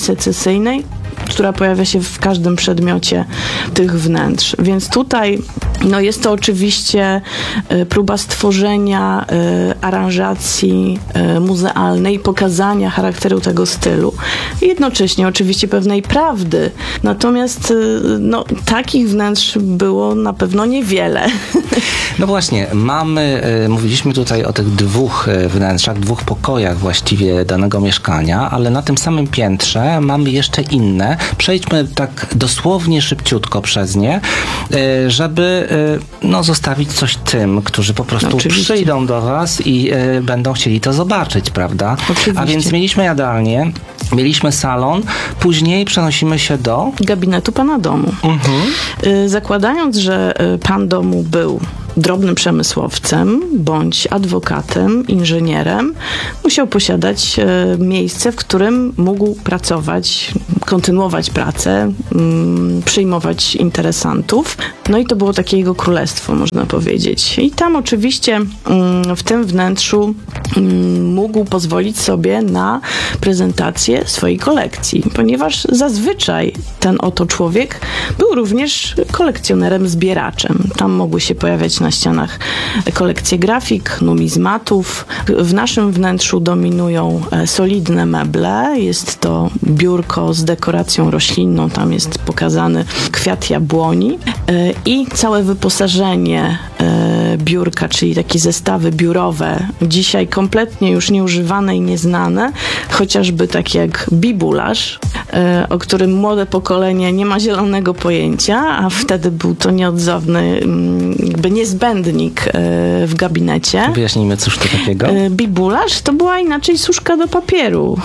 dekoracyjnej, która pojawia się w każdym przedmiocie tych wnętrz. Więc tutaj no jest to oczywiście y, próba stworzenia y, aranżacji y, muzealnej, pokazania charakteru tego stylu. I jednocześnie oczywiście pewnej prawdy. Natomiast y, no, takich wnętrz było na pewno niewiele. No właśnie, mamy, y, mówiliśmy tutaj o tych dwóch y, wnętrzach, dwóch pokojach właściwie danego mieszkania, ale na tym samym piętrze mamy jeszcze inne. Przejdźmy tak dosłownie szybciutko przez nie, y, żeby y, no, zostawić coś tym, którzy po prostu Oczywiście. przyjdą do was i y, będą chcieli to zobaczyć, prawda? Oczywiście. A więc mieliśmy jadalnię, mieliśmy salon, później przenosimy się do... Gabinetu pana domu. Mhm. Y, Zakładając, że y, pan domu był drobnym przemysłowcem bądź adwokatem, inżynierem, musiał posiadać e, miejsce, w którym mógł pracować, kontynuować pracę, mm, przyjmować interesantów. No i to było takie jego królestwo, można powiedzieć. I tam oczywiście mm, w tym wnętrzu mm, mógł pozwolić sobie na prezentację swojej kolekcji, ponieważ zazwyczaj ten oto człowiek był również kolekcjonerem, zbieraczem. Tam mogły się pojawiać na ścianach kolekcje grafik, numizmatów. W naszym wnętrzu dominują solidne meble. Jest to biurko z dekoracją roślinną, tam jest pokazany kwiat jabłoni i całe wyposażenie biurka, czyli takie zestawy biurowe, dzisiaj kompletnie już nieużywane i nieznane, chociażby tak jak bibularz, o którym młode pokolenie nie ma zielonego pojęcia, a wtedy był to nieodzowny, jakby niezbędnik w gabinecie. Wyjaśnijmy, cóż to takiego? Bibularz to była inaczej suszka do papieru.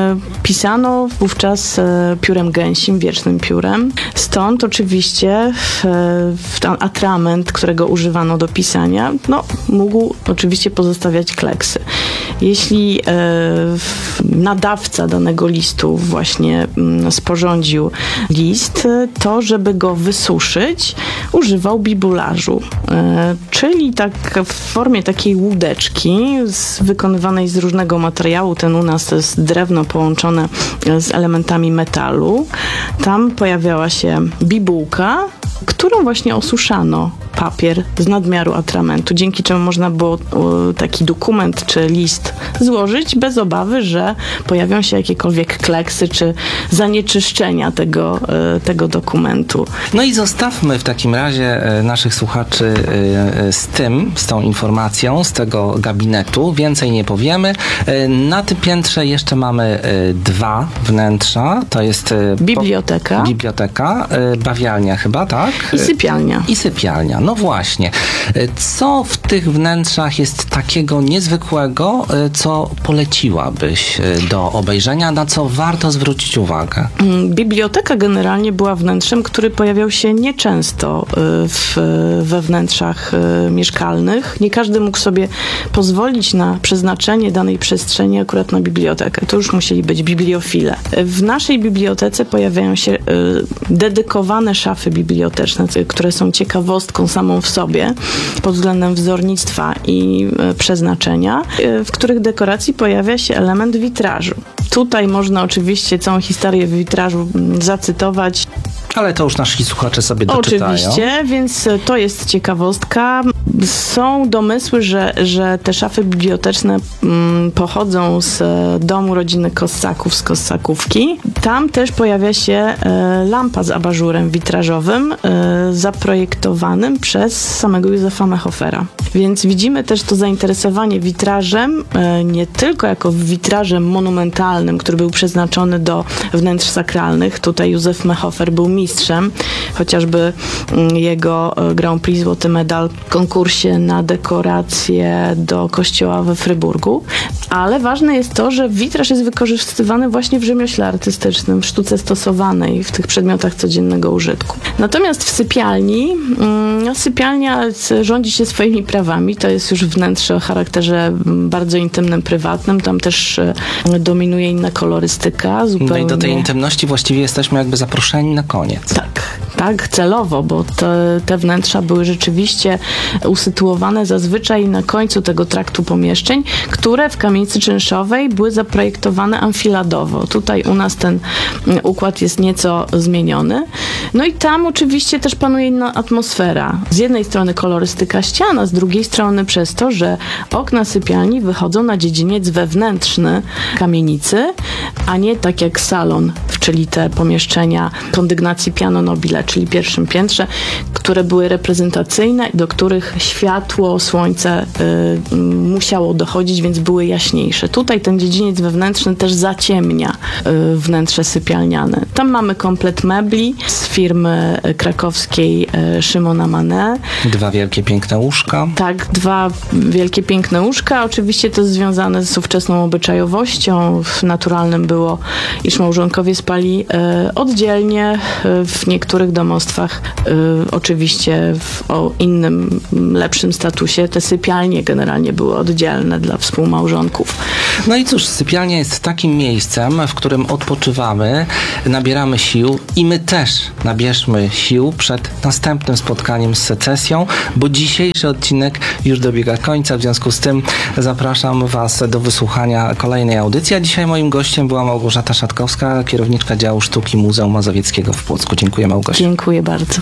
Pisano wówczas piórem gęsim, wiecznym piórem. Stąd oczywiście ten atrament, którego używano do pisania, no, mógł oczywiście pozostawiać kleksy. Jeśli e, nadawca danego listu właśnie m, sporządził list, to żeby go wysuszyć, używał bibularzu. E, czyli tak w formie takiej łódeczki z, wykonywanej z różnego materiału. Ten u nas to jest drewno połączone z elementami metalu. Tam pojawiała się bibułka, którą właśnie osuszano papier z nadmiaru atramentu, dzięki czemu można było taki dokument czy list złożyć bez obawy, że pojawią się jakiekolwiek kleksy czy zanieczyszczenia tego, tego dokumentu. No i zostawmy w takim razie naszych słuchaczy z tym, z tą informacją, z tego gabinetu. Więcej nie powiemy. Na tym piętrze jeszcze mamy dwa wnętrza. To jest biblioteka, po, biblioteka, bawialnia chyba, tak? I sypialnia. I sypialnia. No właśnie. Co w tych wnętrzach jest takiego niezwykłego, co poleciłabyś do obejrzenia, na co warto zwrócić uwagę? Biblioteka generalnie była wnętrzem, który pojawiał się nieczęsto w, we wnętrzach mieszkalnych. Nie każdy mógł sobie pozwolić na przeznaczenie danej przestrzeni akurat na bibliotekę. To już musieli być bibliofile. W naszej bibliotece pojawiają się dedykowane szafy biblioteczne, które są ciekawostką samą w sobie pod względem wzornictwa i przeznaczenia, w których dekoracji pojawia się element witrażu. Tutaj można oczywiście całą historię witrażu zacytować. Ale to już nasi słuchacze sobie doczytają. Oczywiście, więc to jest ciekawostka. Są domysły, że, że te szafy biblioteczne mm, pochodzą z domu rodziny Kossaków, z Kossakówki. Tam też pojawia się e, lampa z abażurem witrażowym e, zaprojektowanym przez samego Józefa Mechofera. Więc widzimy też to zainteresowanie witrażem, e, nie tylko jako witrażem monumentalnym, który był przeznaczony do wnętrz sakralnych. Tutaj Józef Mechofer był mistrzem, chociażby jego Grand Prix Złoty Medal w konkursie na dekoracje do kościoła we Fryburgu. Ale ważne jest to, że witraż jest wykorzystywany właśnie w rzemiośle artystycznym, w sztuce stosowanej, w tych przedmiotach codziennego użytku. Natomiast w sypialni, no, sypialnia rządzi się swoimi prawami. To jest już wnętrze o charakterze bardzo intymnym, prywatnym. Tam też dominuje inna kolorystyka. Zupełnie. No i do tej intymności właściwie jesteśmy jakby zaproszeni na koniec. Tak, tak, celowo, bo te, te wnętrza były rzeczywiście usytuowane zazwyczaj na końcu tego traktu pomieszczeń, które w kamienicy czynszowej były zaprojektowane amfiladowo. Tutaj u nas ten układ jest nieco zmieniony. No i tam oczywiście też panuje inna atmosfera. Z jednej strony kolorystyka ścian, a z drugiej strony przez to, że okna sypialni wychodzą na dziedziniec wewnętrzny kamienicy, a nie tak jak salon, czyli te pomieszczenia kondygnacji piano nobile, czyli pierwszym piętrze, które były reprezentacyjne, do których światło, słońce y, musiało dochodzić, więc były jaśniejsze. Tutaj ten dziedziniec wewnętrzny też zaciemnia y, wnętrze sypialniane. Tam mamy komplet mebli z firmy krakowskiej y, Szymona Manet. Dwa wielkie, piękne łóżka. Tak, dwa wielkie, piękne łóżka. Oczywiście to jest związane z ówczesną obyczajowością. Naturalnym było, iż małżonkowie spali y, oddzielnie, y, w niektórych domostwach y, oczywiście w o innym, lepszym statusie. Te sypialnie generalnie były oddzielne dla współmałżonków. No i cóż, sypialnia jest takim miejscem, w którym odpoczywamy, nabieramy sił i my też nabierzmy sił przed następnym spotkaniem z secesją, bo dzisiejszy odcinek już dobiega końca, w związku z tym zapraszam Was do wysłuchania kolejnej audycji, a dzisiaj moim gościem była Małgorzata Szatkowska, kierowniczka działu sztuki Muzeum Mazowieckiego w Płocku. Dziękuję, Małgosia. Dziękuję bardzo.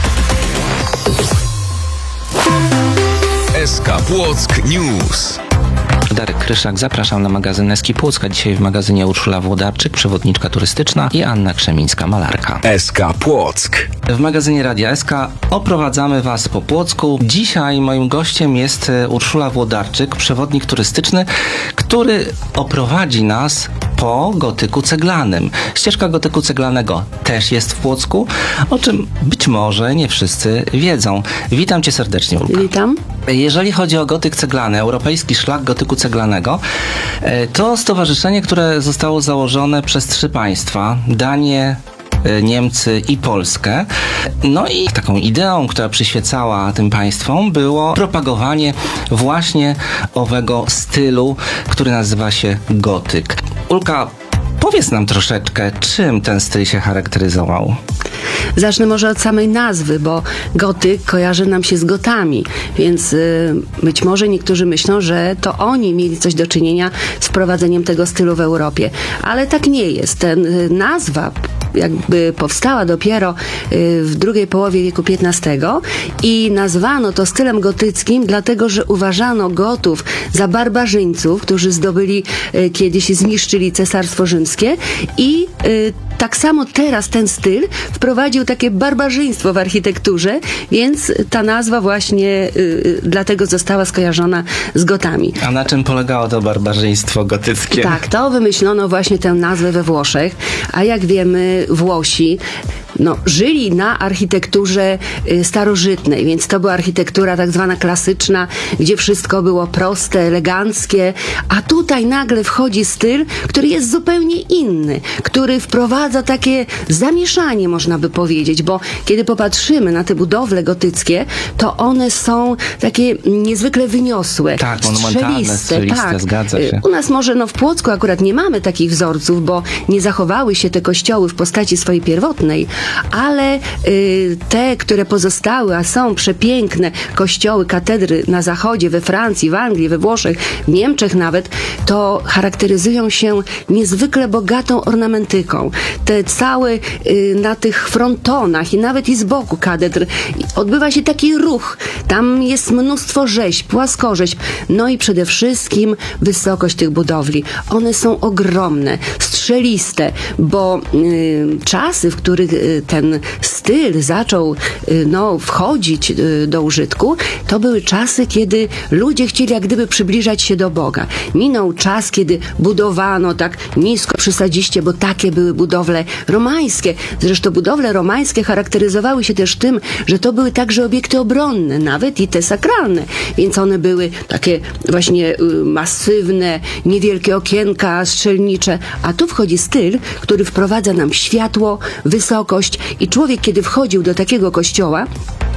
S K Płock News. Darek Kryszak, zapraszam na magazyn Eski Płocka. Dzisiaj w magazynie Urszula Włodarczyk, przewodniczka turystyczna, i Anna Krzemińska, malarka. S K Płock. W magazynie Radia S K oprowadzamy Was po Płocku. Dzisiaj moim gościem jest Urszula Włodarczyk, przewodnik turystyczny, który oprowadzi nas po gotyku ceglanym. Ścieżka gotyku ceglanego też jest w Płocku, o czym być może nie wszyscy wiedzą. Witam Cię serdecznie, Ulka. Witam. Jeżeli chodzi o gotyk ceglany, Europejski Szlak Gotyku Ceglanego, to stowarzyszenie, które zostało założone przez trzy państwa, Danię, Niemcy i Polskę. No i taką ideą, która przyświecała tym państwom, było propagowanie właśnie owego stylu, który nazywa się gotyk. Ulka, powiedz nam troszeczkę, czym ten styl się charakteryzował? Zacznę może od samej nazwy, bo gotyk kojarzy nam się z Gotami, więc y, być może niektórzy myślą, że to oni mieli coś do czynienia z wprowadzeniem tego stylu w Europie, ale tak nie jest. Ten y, nazwa jakby powstała dopiero y, w drugiej połowie wieku piętnastego i nazwano to stylem gotyckim, dlatego że uważano Gotów za barbarzyńców, którzy zdobyli y, kiedyś i zniszczyli Cesarstwo Rzymskie, i y, tak samo teraz ten styl wprowadził takie barbarzyństwo w architekturze, więc ta nazwa właśnie y, y, dlatego została skojarzona z Gotami. A na czym polegało to barbarzyństwo gotyckie? Tak, to wymyślono właśnie tę nazwę we Włoszech, a jak wiemy, Włosi no, żyli na architekturze y, starożytnej, więc to była architektura tak zwana klasyczna, gdzie wszystko było proste, eleganckie, a tutaj nagle wchodzi styl, który jest zupełnie inny, który wprowadza takie zamieszanie, można by powiedzieć, bo kiedy popatrzymy na te budowle gotyckie, to one są takie niezwykle wyniosłe, tak, monumentalne, strzeliste, tak. Zgadza się. U nas może no, w Płocku akurat nie mamy takich wzorców, bo nie zachowały się te kościoły w postaci swojej pierwotnej, ale y, te, które pozostały, a są przepiękne kościoły, katedry na zachodzie, we Francji, w Anglii, we Włoszech, w Niemczech nawet, to charakteryzują się niezwykle bogatą ornamentyką. Te całe y, na tych frontonach i nawet i z boku katedr odbywa się taki ruch. Tam jest mnóstwo rzeźb, płaskorzeźb, no i przede wszystkim wysokość tych budowli. One są ogromne, strzeliste, bo y, czasy, w których y, ten styl zaczął y, no, wchodzić y, do użytku, to były czasy, kiedy ludzie chcieli jak gdyby przybliżać się do Boga. Minął czas, kiedy budowano tak nisko, przysadziście, bo takie były budowle romańskie. Zresztą budowle romańskie charakteryzowały się też tym, że to były także obiekty obronne, nawet i te sakralne. Więc one były takie właśnie y, masywne, niewielkie okienka strzelnicze, a tu wchodzi styl, który wprowadza nam światło, wysokość, i człowiek, kiedy wchodził do takiego kościoła,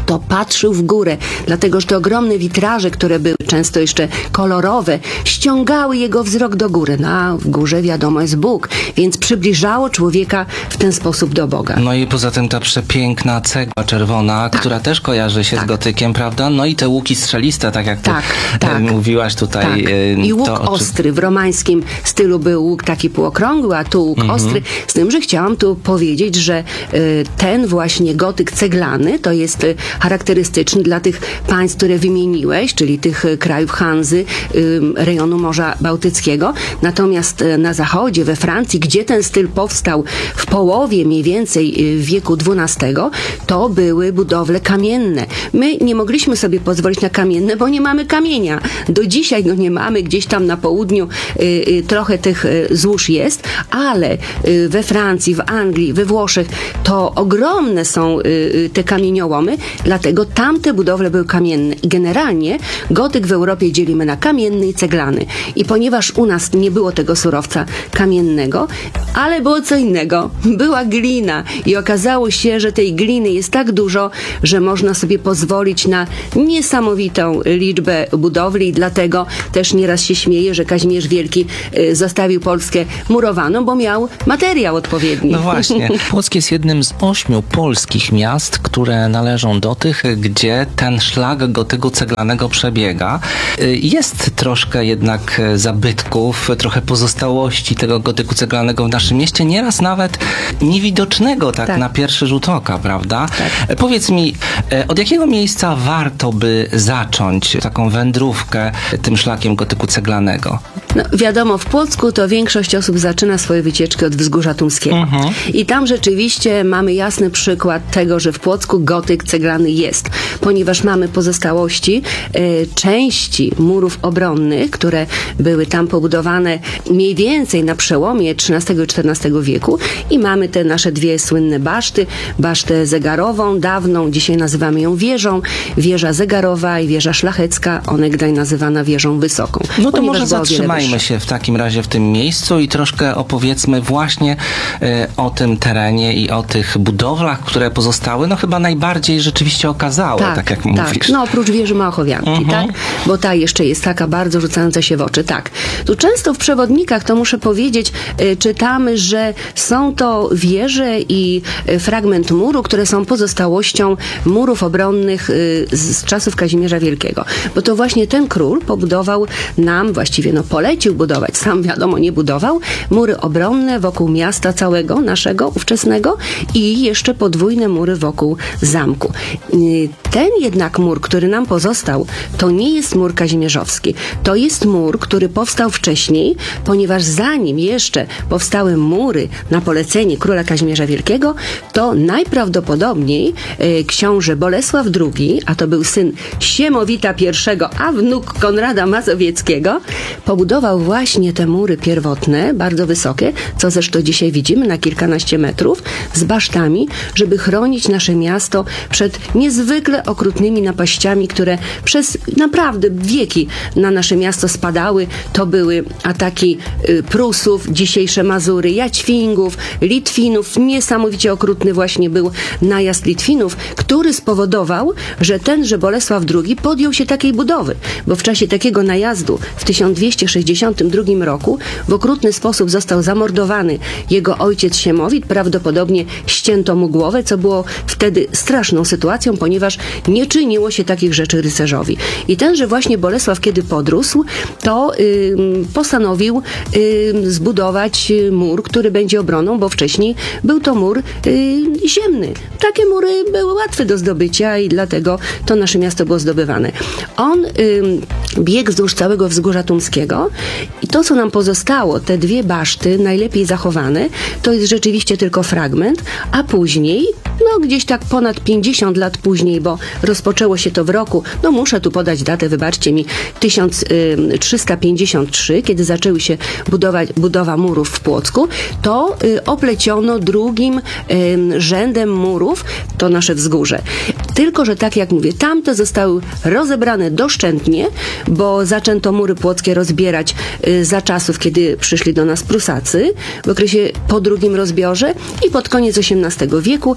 to patrzył w górę, dlatego że te ogromne witraże, które były często jeszcze kolorowe, ściągały jego wzrok do góry. No, a w górze wiadomo jest Bóg, więc przybliżało człowieka w ten sposób do Boga. No i poza tym ta przepiękna cegła czerwona, Tak. która też kojarzy się Tak. z gotykiem, prawda? No i te łuki strzeliste, tak jak ty Tak, e, tak. mówiłaś tutaj. Tak. e, I łuk to, o czym- ostry. W romańskim stylu był łuk taki półokrągły, a tu łuk ostry. Z tym, że chciałam tu powiedzieć, że y, ten właśnie gotyk ceglany to jest y, charakterystyczny dla tych państw, które wymieniłeś, czyli tych y, krajów Hanzy, y, rejonu Morza Bałtyckiego. Natomiast y, na zachodzie, we Francji, gdzie ten styl powstał w połowie mniej więcej y, wieku dwunastego, to były budowle kamienne. My nie mogliśmy sobie pozwolić na kamienne, bo nie mamy kamienia. Do dzisiaj go nie mamy, gdzieś tam na południu y, y, trochę tych y, złóż jest, ale y, we Francji, w Anglii, we Włoszech to ogromne są y, y, te kamieniołomy, dlatego tamte budowle były kamienne. I generalnie gotyk w Europie dzielimy na kamienny i ceglany. I ponieważ u nas nie było tego surowca kamiennego, ale było co innego. Była glina i okazało się, że tej gliny jest tak dużo, że można sobie pozwolić na niesamowitą liczbę budowli i dlatego też nieraz się śmieje, że Kazimierz Wielki y, zostawił Polskę murowaną, bo miał materiał odpowiedni. No właśnie. Płock jest jednym z ośmiu polskich miast, które należą do tych, gdzie ten szlak gotyku ceglanego przebiega. Y, Jest troszkę jednak zabytków, trochę pozostałości tego gotyku ceglanego w naszym mieście, nieraz nawet niewidocznego tak, Tak. na pierwszy rzut oka, prawda? E, Powiedz mi, e, od jakiego miejsca warto by zacząć taką wędrówkę tym szlakiem gotyku ceglanego? No, wiadomo, w Płocku to większość osób zaczyna swoje wycieczki od Wzgórza Tumskiego. I tam rzeczywiście mamy jasny przykład tego, że w Płocku gotyk ceglany jest, ponieważ mamy pozostałości e, części murów obronnych, które były tam pobudowane mniej więcej na przełomie trzynastego i czternastego wieku i mamy te nasze dwie słynne baszty, basztę zegarową, dawną, dzisiaj nazywamy ją wieżą, wieża zegarowa i wieża szlachecka, onegdaj nazywana wieżą wysoką. No to ponieważ może była o wiele zatrzymajmy wyższa. się w takim razie w tym miejscu i troszkę opowiedzmy właśnie e, o tym terenie i o tych budowlach, które pozostały, no chyba najbardziej rzeczywiście okazałe, tak, jak mówisz. No oprócz wieży Małochowianki, Mhm. tak? Bo ta jeszcze jest taka bardzo rzucająca się w oczy, tak. Tu często w przewodnikach, to muszę powiedzieć, y, czytamy, że są to wieże i y, fragment muru, które są pozostałością murów obronnych y, z, z czasów Kazimierza Wielkiego. Bo to właśnie ten król pobudował nam, właściwie no polecił budować, sam wiadomo nie budował, mury obronne wokół miasta całego naszego, ówczesnego i jeszcze podwójne mury wokół zamku. Y, Ten jednak mur, który nam pozostał, to nie jest mur kazimierzowski. To jest mur, który powstał wcześniej, ponieważ zanim jeszcze powstały mury na polecenie króla Kazimierza Wielkiego, to najprawdopodobniej e, książę Bolesław drugi, a to był syn Siemowita pierwszego, a wnuk Konrada Mazowieckiego, pobudował właśnie te mury pierwotne, bardzo wysokie, co zresztą dzisiaj widzimy na kilkanaście metrów, z basztami, żeby chronić nasze miasto przed niezwykle okrutnymi napaściami, które przez naprawdę wieki na nasze miasto spadały. To były ataki y, Prusów, dzisiejsze Mazury, Jaćwingów, Litwinów. Niesamowicie okrutny właśnie był najazd Litwinów, który spowodował, że tenże Bolesław drugi podjął się takiej budowy, bo w czasie takiego najazdu w tysiąc dwieście sześćdziesiątym drugim roku w okrutny sposób został zamordowany jego ojciec Siemowit, prawdopodobnie ścięto mu głowę, co było wtedy straszną sytuacją, ponieważ nie czyniło się takich rzeczy rycerzowi. I tenże właśnie Bolesław, kiedy podrósł, to y, postanowił y, zbudować mur, który będzie obroną, bo wcześniej był to mur y, ziemny. Takie mury były łatwe do zdobycia i dlatego to nasze miasto było zdobywane. On y, biegł wzdłuż całego Wzgórza Tumskiego i to, co nam pozostało, te dwie baszty, najlepiej zachowane, to jest rzeczywiście tylko fragment, a później, no gdzieś tak ponad pięćdziesiąt lat później, bo rozpoczęło się to w roku, no muszę tu podać datę, wybaczcie mi, tysiąc trzysta pięćdziesiąt trzy, kiedy zaczęły się budować, budowa murów w Płocku, to y, opleciono drugim y, rzędem murów to nasze wzgórze. Tylko że tak jak mówię, tamte zostały rozebrane doszczętnie, bo zaczęto mury płockie rozbierać y, za czasów, kiedy przyszli do nas Prusacy w okresie po drugim rozbiorze i pod koniec osiemnastego wieku te mury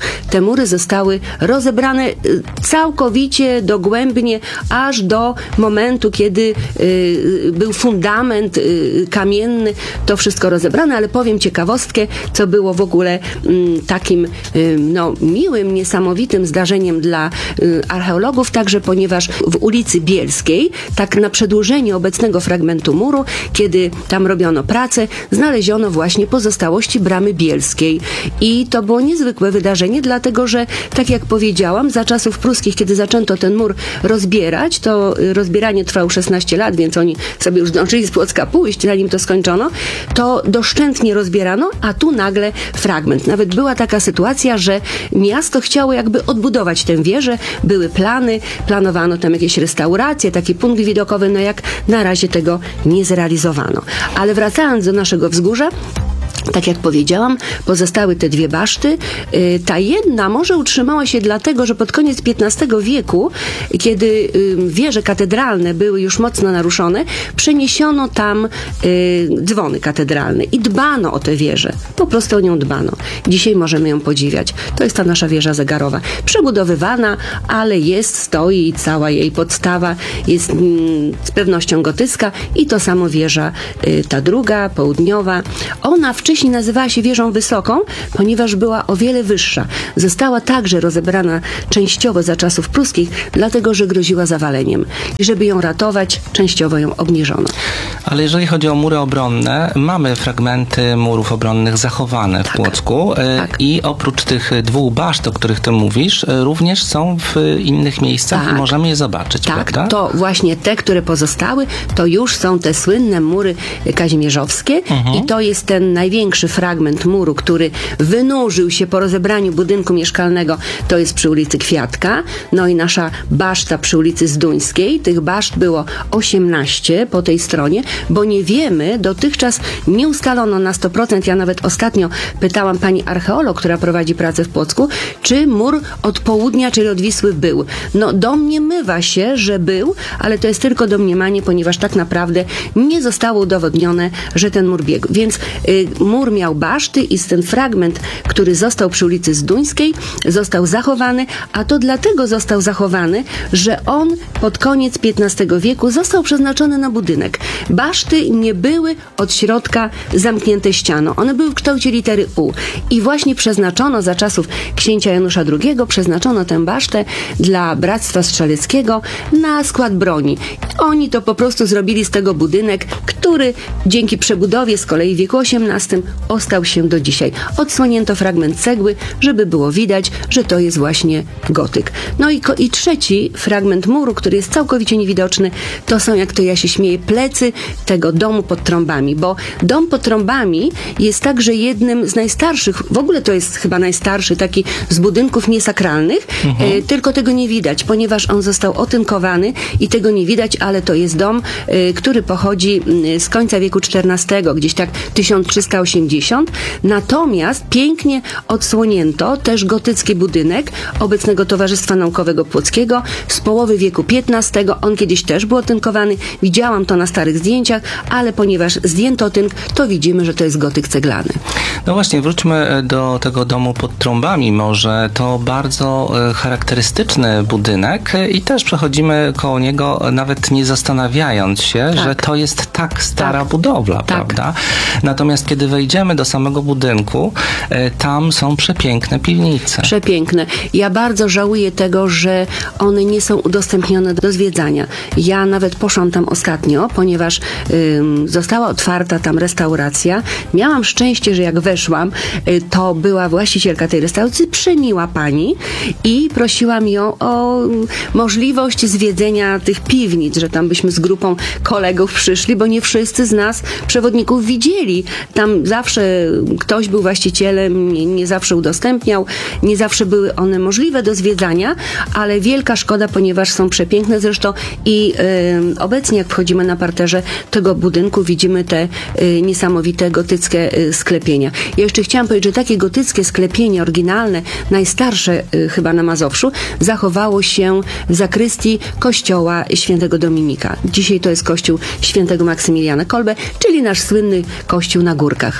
mury zostały rozebrane y, całkowicie, dogłębnie, aż do momentu, kiedy y, był fundament y, kamienny, to wszystko rozebrane, ale powiem ciekawostkę, co było w ogóle y, takim y, no, miłym, niesamowitym zdarzeniem dla y, archeologów, także ponieważ w ulicy Bielskiej, tak na przedłużeniu obecnego fragmentu muru, kiedy tam robiono pracę, znaleziono właśnie pozostałości bramy bielskiej. I to było niezwykłe wydarzenie, dlatego że, tak jak powiedziałam, za czasów pruskich, kiedy zaczęto ten mur rozbierać, to rozbieranie trwało szesnaście lat, więc oni sobie już zdążyli z Płocka pójść, zanim to skończono, to doszczętnie rozbierano, a tu nagle fragment. Nawet była taka sytuacja, że miasto chciało jakby odbudować tę wieżę, były plany, planowano tam jakieś restauracje, taki punkt widokowy, no jak na razie tego nie zrealizowano. Ale wracając do naszego wzgórza, tak jak powiedziałam, pozostały te dwie baszty. Ta jedna może utrzymała się dlatego, że pod koniec piętnastego wieku, kiedy wieże katedralne były już mocno naruszone, przeniesiono tam dzwony katedralne i dbano o tę wieżę. Po prostu o nią dbano. Dzisiaj możemy ją podziwiać. To jest ta nasza wieża zegarowa. Przebudowywana, ale jest, stoi i cała jej podstawa jest z pewnością gotycka i to samo wieża ta druga, południowa. Ona wcześniej nazywała się wieżą wysoką, ponieważ była o wiele wyższa. Została także rozebrana częściowo za czasów pruskich, dlatego że groziła zawaleniem. I żeby ją ratować, częściowo ją obniżono. Ale jeżeli chodzi o mury obronne, mamy fragmenty murów obronnych zachowane w Tak. Płocku Tak. i oprócz tych dwóch baszt, o których ty mówisz, również są w innych miejscach Tak. i możemy je zobaczyć, Tak, prawda? to właśnie te, które pozostały, to już są te słynne mury kazimierzowskie i to jest ten największy fragment muru, który wynurzył się po rozebraniu budynku mieszkalnego, to jest przy ulicy Kwiatka, no i nasza baszta przy ulicy Zduńskiej. Tych baszt było osiemnaście po tej stronie, bo nie wiemy, dotychczas nie ustalono na sto procent, ja nawet ostatnio pytałam pani archeolog, która prowadzi pracę w Płocku, czy mur od południa, czyli od Wisły był. No domniemywa się, że był, ale to jest tylko domniemanie, ponieważ tak naprawdę nie zostało udowodnione, że ten mur biegł. Więc y, mur miał baszty i ten fragment, który został przy ulicy Zduńskiej, został zachowany, a to dlatego został zachowany, że on pod koniec piętnastego wieku został przeznaczony na budynek. Baszty nie były od środka zamknięte ścianą. One były w kształcie litery U. I właśnie przeznaczono za czasów księcia Janusza drugiego, przeznaczono tę basztę dla Bractwa Strzeleckiego na skład broni. Oni to po prostu zrobili z tego budynek, który dzięki przebudowie z kolei w wieku osiemnastym ostał się do dzisiaj. Odsłonięto fragment cegły, żeby było widać, że to jest właśnie gotyk. No i, ko- i trzeci fragment muru, który jest całkowicie niewidoczny, to są, jak to ja się śmieję, plecy tego domu pod trąbami, bo dom pod trąbami jest także jednym z najstarszych, w ogóle to jest chyba najstarszy taki z budynków niesakralnych, mhm. e, tylko tego nie widać, ponieważ on został otynkowany i tego nie widać, ale to jest dom, e, który pochodzi z końca wieku czternastego, gdzieś tak tysiąc trzysta osiemdziesiąt. Natomiast pięknie odsłonięto też gotycki budynek obecnego Towarzystwa Naukowego Płockiego z połowy wieku piętnastego. On kiedyś też był otynkowany. Widziałam to na starych zdjęciach, ale ponieważ zdjęto tynk, to widzimy, że to jest gotyk ceglany. No właśnie, wróćmy do tego domu pod trąbami może. To bardzo charakterystyczny budynek i też przechodzimy koło niego nawet nie zastanawiając się, Tak. że to jest tak stara Tak. budowla, Tak. prawda? Natomiast kiedy wejdziemy do samego budynku, tam są przepiękne piwnice. Przepiękne. Ja bardzo żałuję tego, że one nie są udostępnione do zwiedzania. Ja nawet poszłam tam ostatnio, ponieważ ym, została otwarta tam restauracja. Miałam szczęście, że jak weszłam, y, to była właścicielka tej restauracji, przemiła pani i prosiłam ją o y, możliwość zwiedzenia tych piwnic, że tam byśmy z grupą kolegów przyszli, bo nie wszyscy z nas przewodników widzieli. Tam zawsze ktoś był właścicielem, nie, nie zawsze udostępniał, nie zawsze były one możliwe do zwiedzania, ale wielka szkoda, ponieważ są przepiękne zresztą i y, obecnie jak wchodzimy na parterze tego budynku, widzimy te y, niesamowite gotyckie y, sklepienia. Ja jeszcze chciałam powiedzieć, że takie gotyckie sklepienie oryginalne, najstarsze y, chyba na Mazowszu, zachowało się w zakrystii kościoła świętego Dominika. Dzisiaj to jest kościół świętego Maksymiliana Kolbe, czyli nasz słynny kościół na górkach.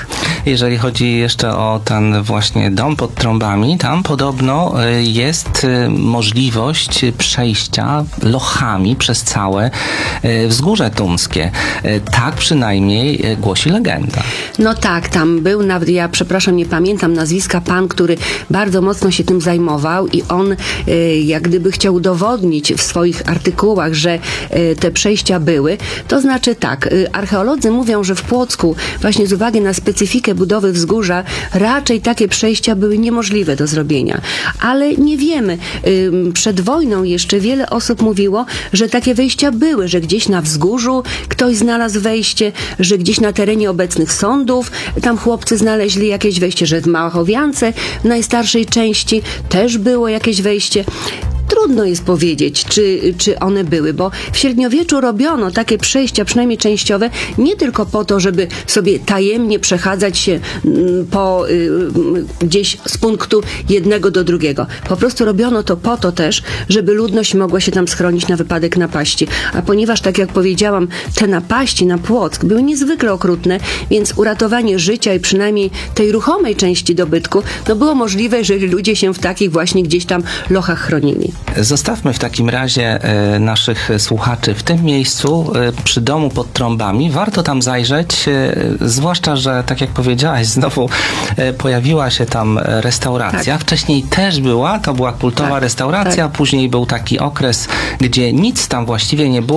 trąbach. Jeżeli chodzi jeszcze o ten właśnie dom pod trąbami, tam podobno y, jest y, możliwość przejścia lochami przez całe y, wzgórze tumskie. Y, tak przynajmniej y, głosi legenda. No tak, tam był nawet, ja przepraszam, nie pamiętam nazwiska, pan, który bardzo mocno się tym zajmował i on y, jak gdyby chciał udowodnić w swoich artykułach, że y, te przejścia były. To znaczy tak, y, archeolodzy mówią, że w Płocku właśnie z uwagi na specyfikę budowy wzgórza raczej takie przejścia były niemożliwe do zrobienia. Ale nie wiemy. Y, przed wojną jeszcze wiele osób mówiło, że takie wejścia były, że gdzieś na wzgórzu ktoś znalazł wejście, że gdzieś na terenie obecnych sądów tam chłopcy znaleźli jakieś wejście, że w Małachowiance w najstarszej części też było jakieś wejście. Trudno jest powiedzieć, czy, czy one były, bo w średniowieczu robiono takie przejścia, przynajmniej częściowe, nie tylko po to, żeby sobie tajemnie przechadzać się mm, po, y, gdzieś z punktu jednego do drugiego. Po prostu robiono to po to też, żeby ludność mogła się tam schronić na wypadek napaści. A ponieważ, tak jak powiedziałam, te napaści na Płock były niezwykle okrutne, więc uratowanie życia i przynajmniej tej ruchomej części dobytku, no było możliwe, jeżeli ludzie się w takich właśnie gdzieś tam lochach chronili. Zostawmy w takim razie e, naszych słuchaczy w tym miejscu, e, przy domu pod trąbami. Warto tam zajrzeć, e, zwłaszcza, że tak jak powiedziałaś, znowu e, pojawiła się tam restauracja. Tak. Wcześniej też była, to była kultowa Tak, restauracja, tak. później był taki okres, gdzie nic tam właściwie nie było.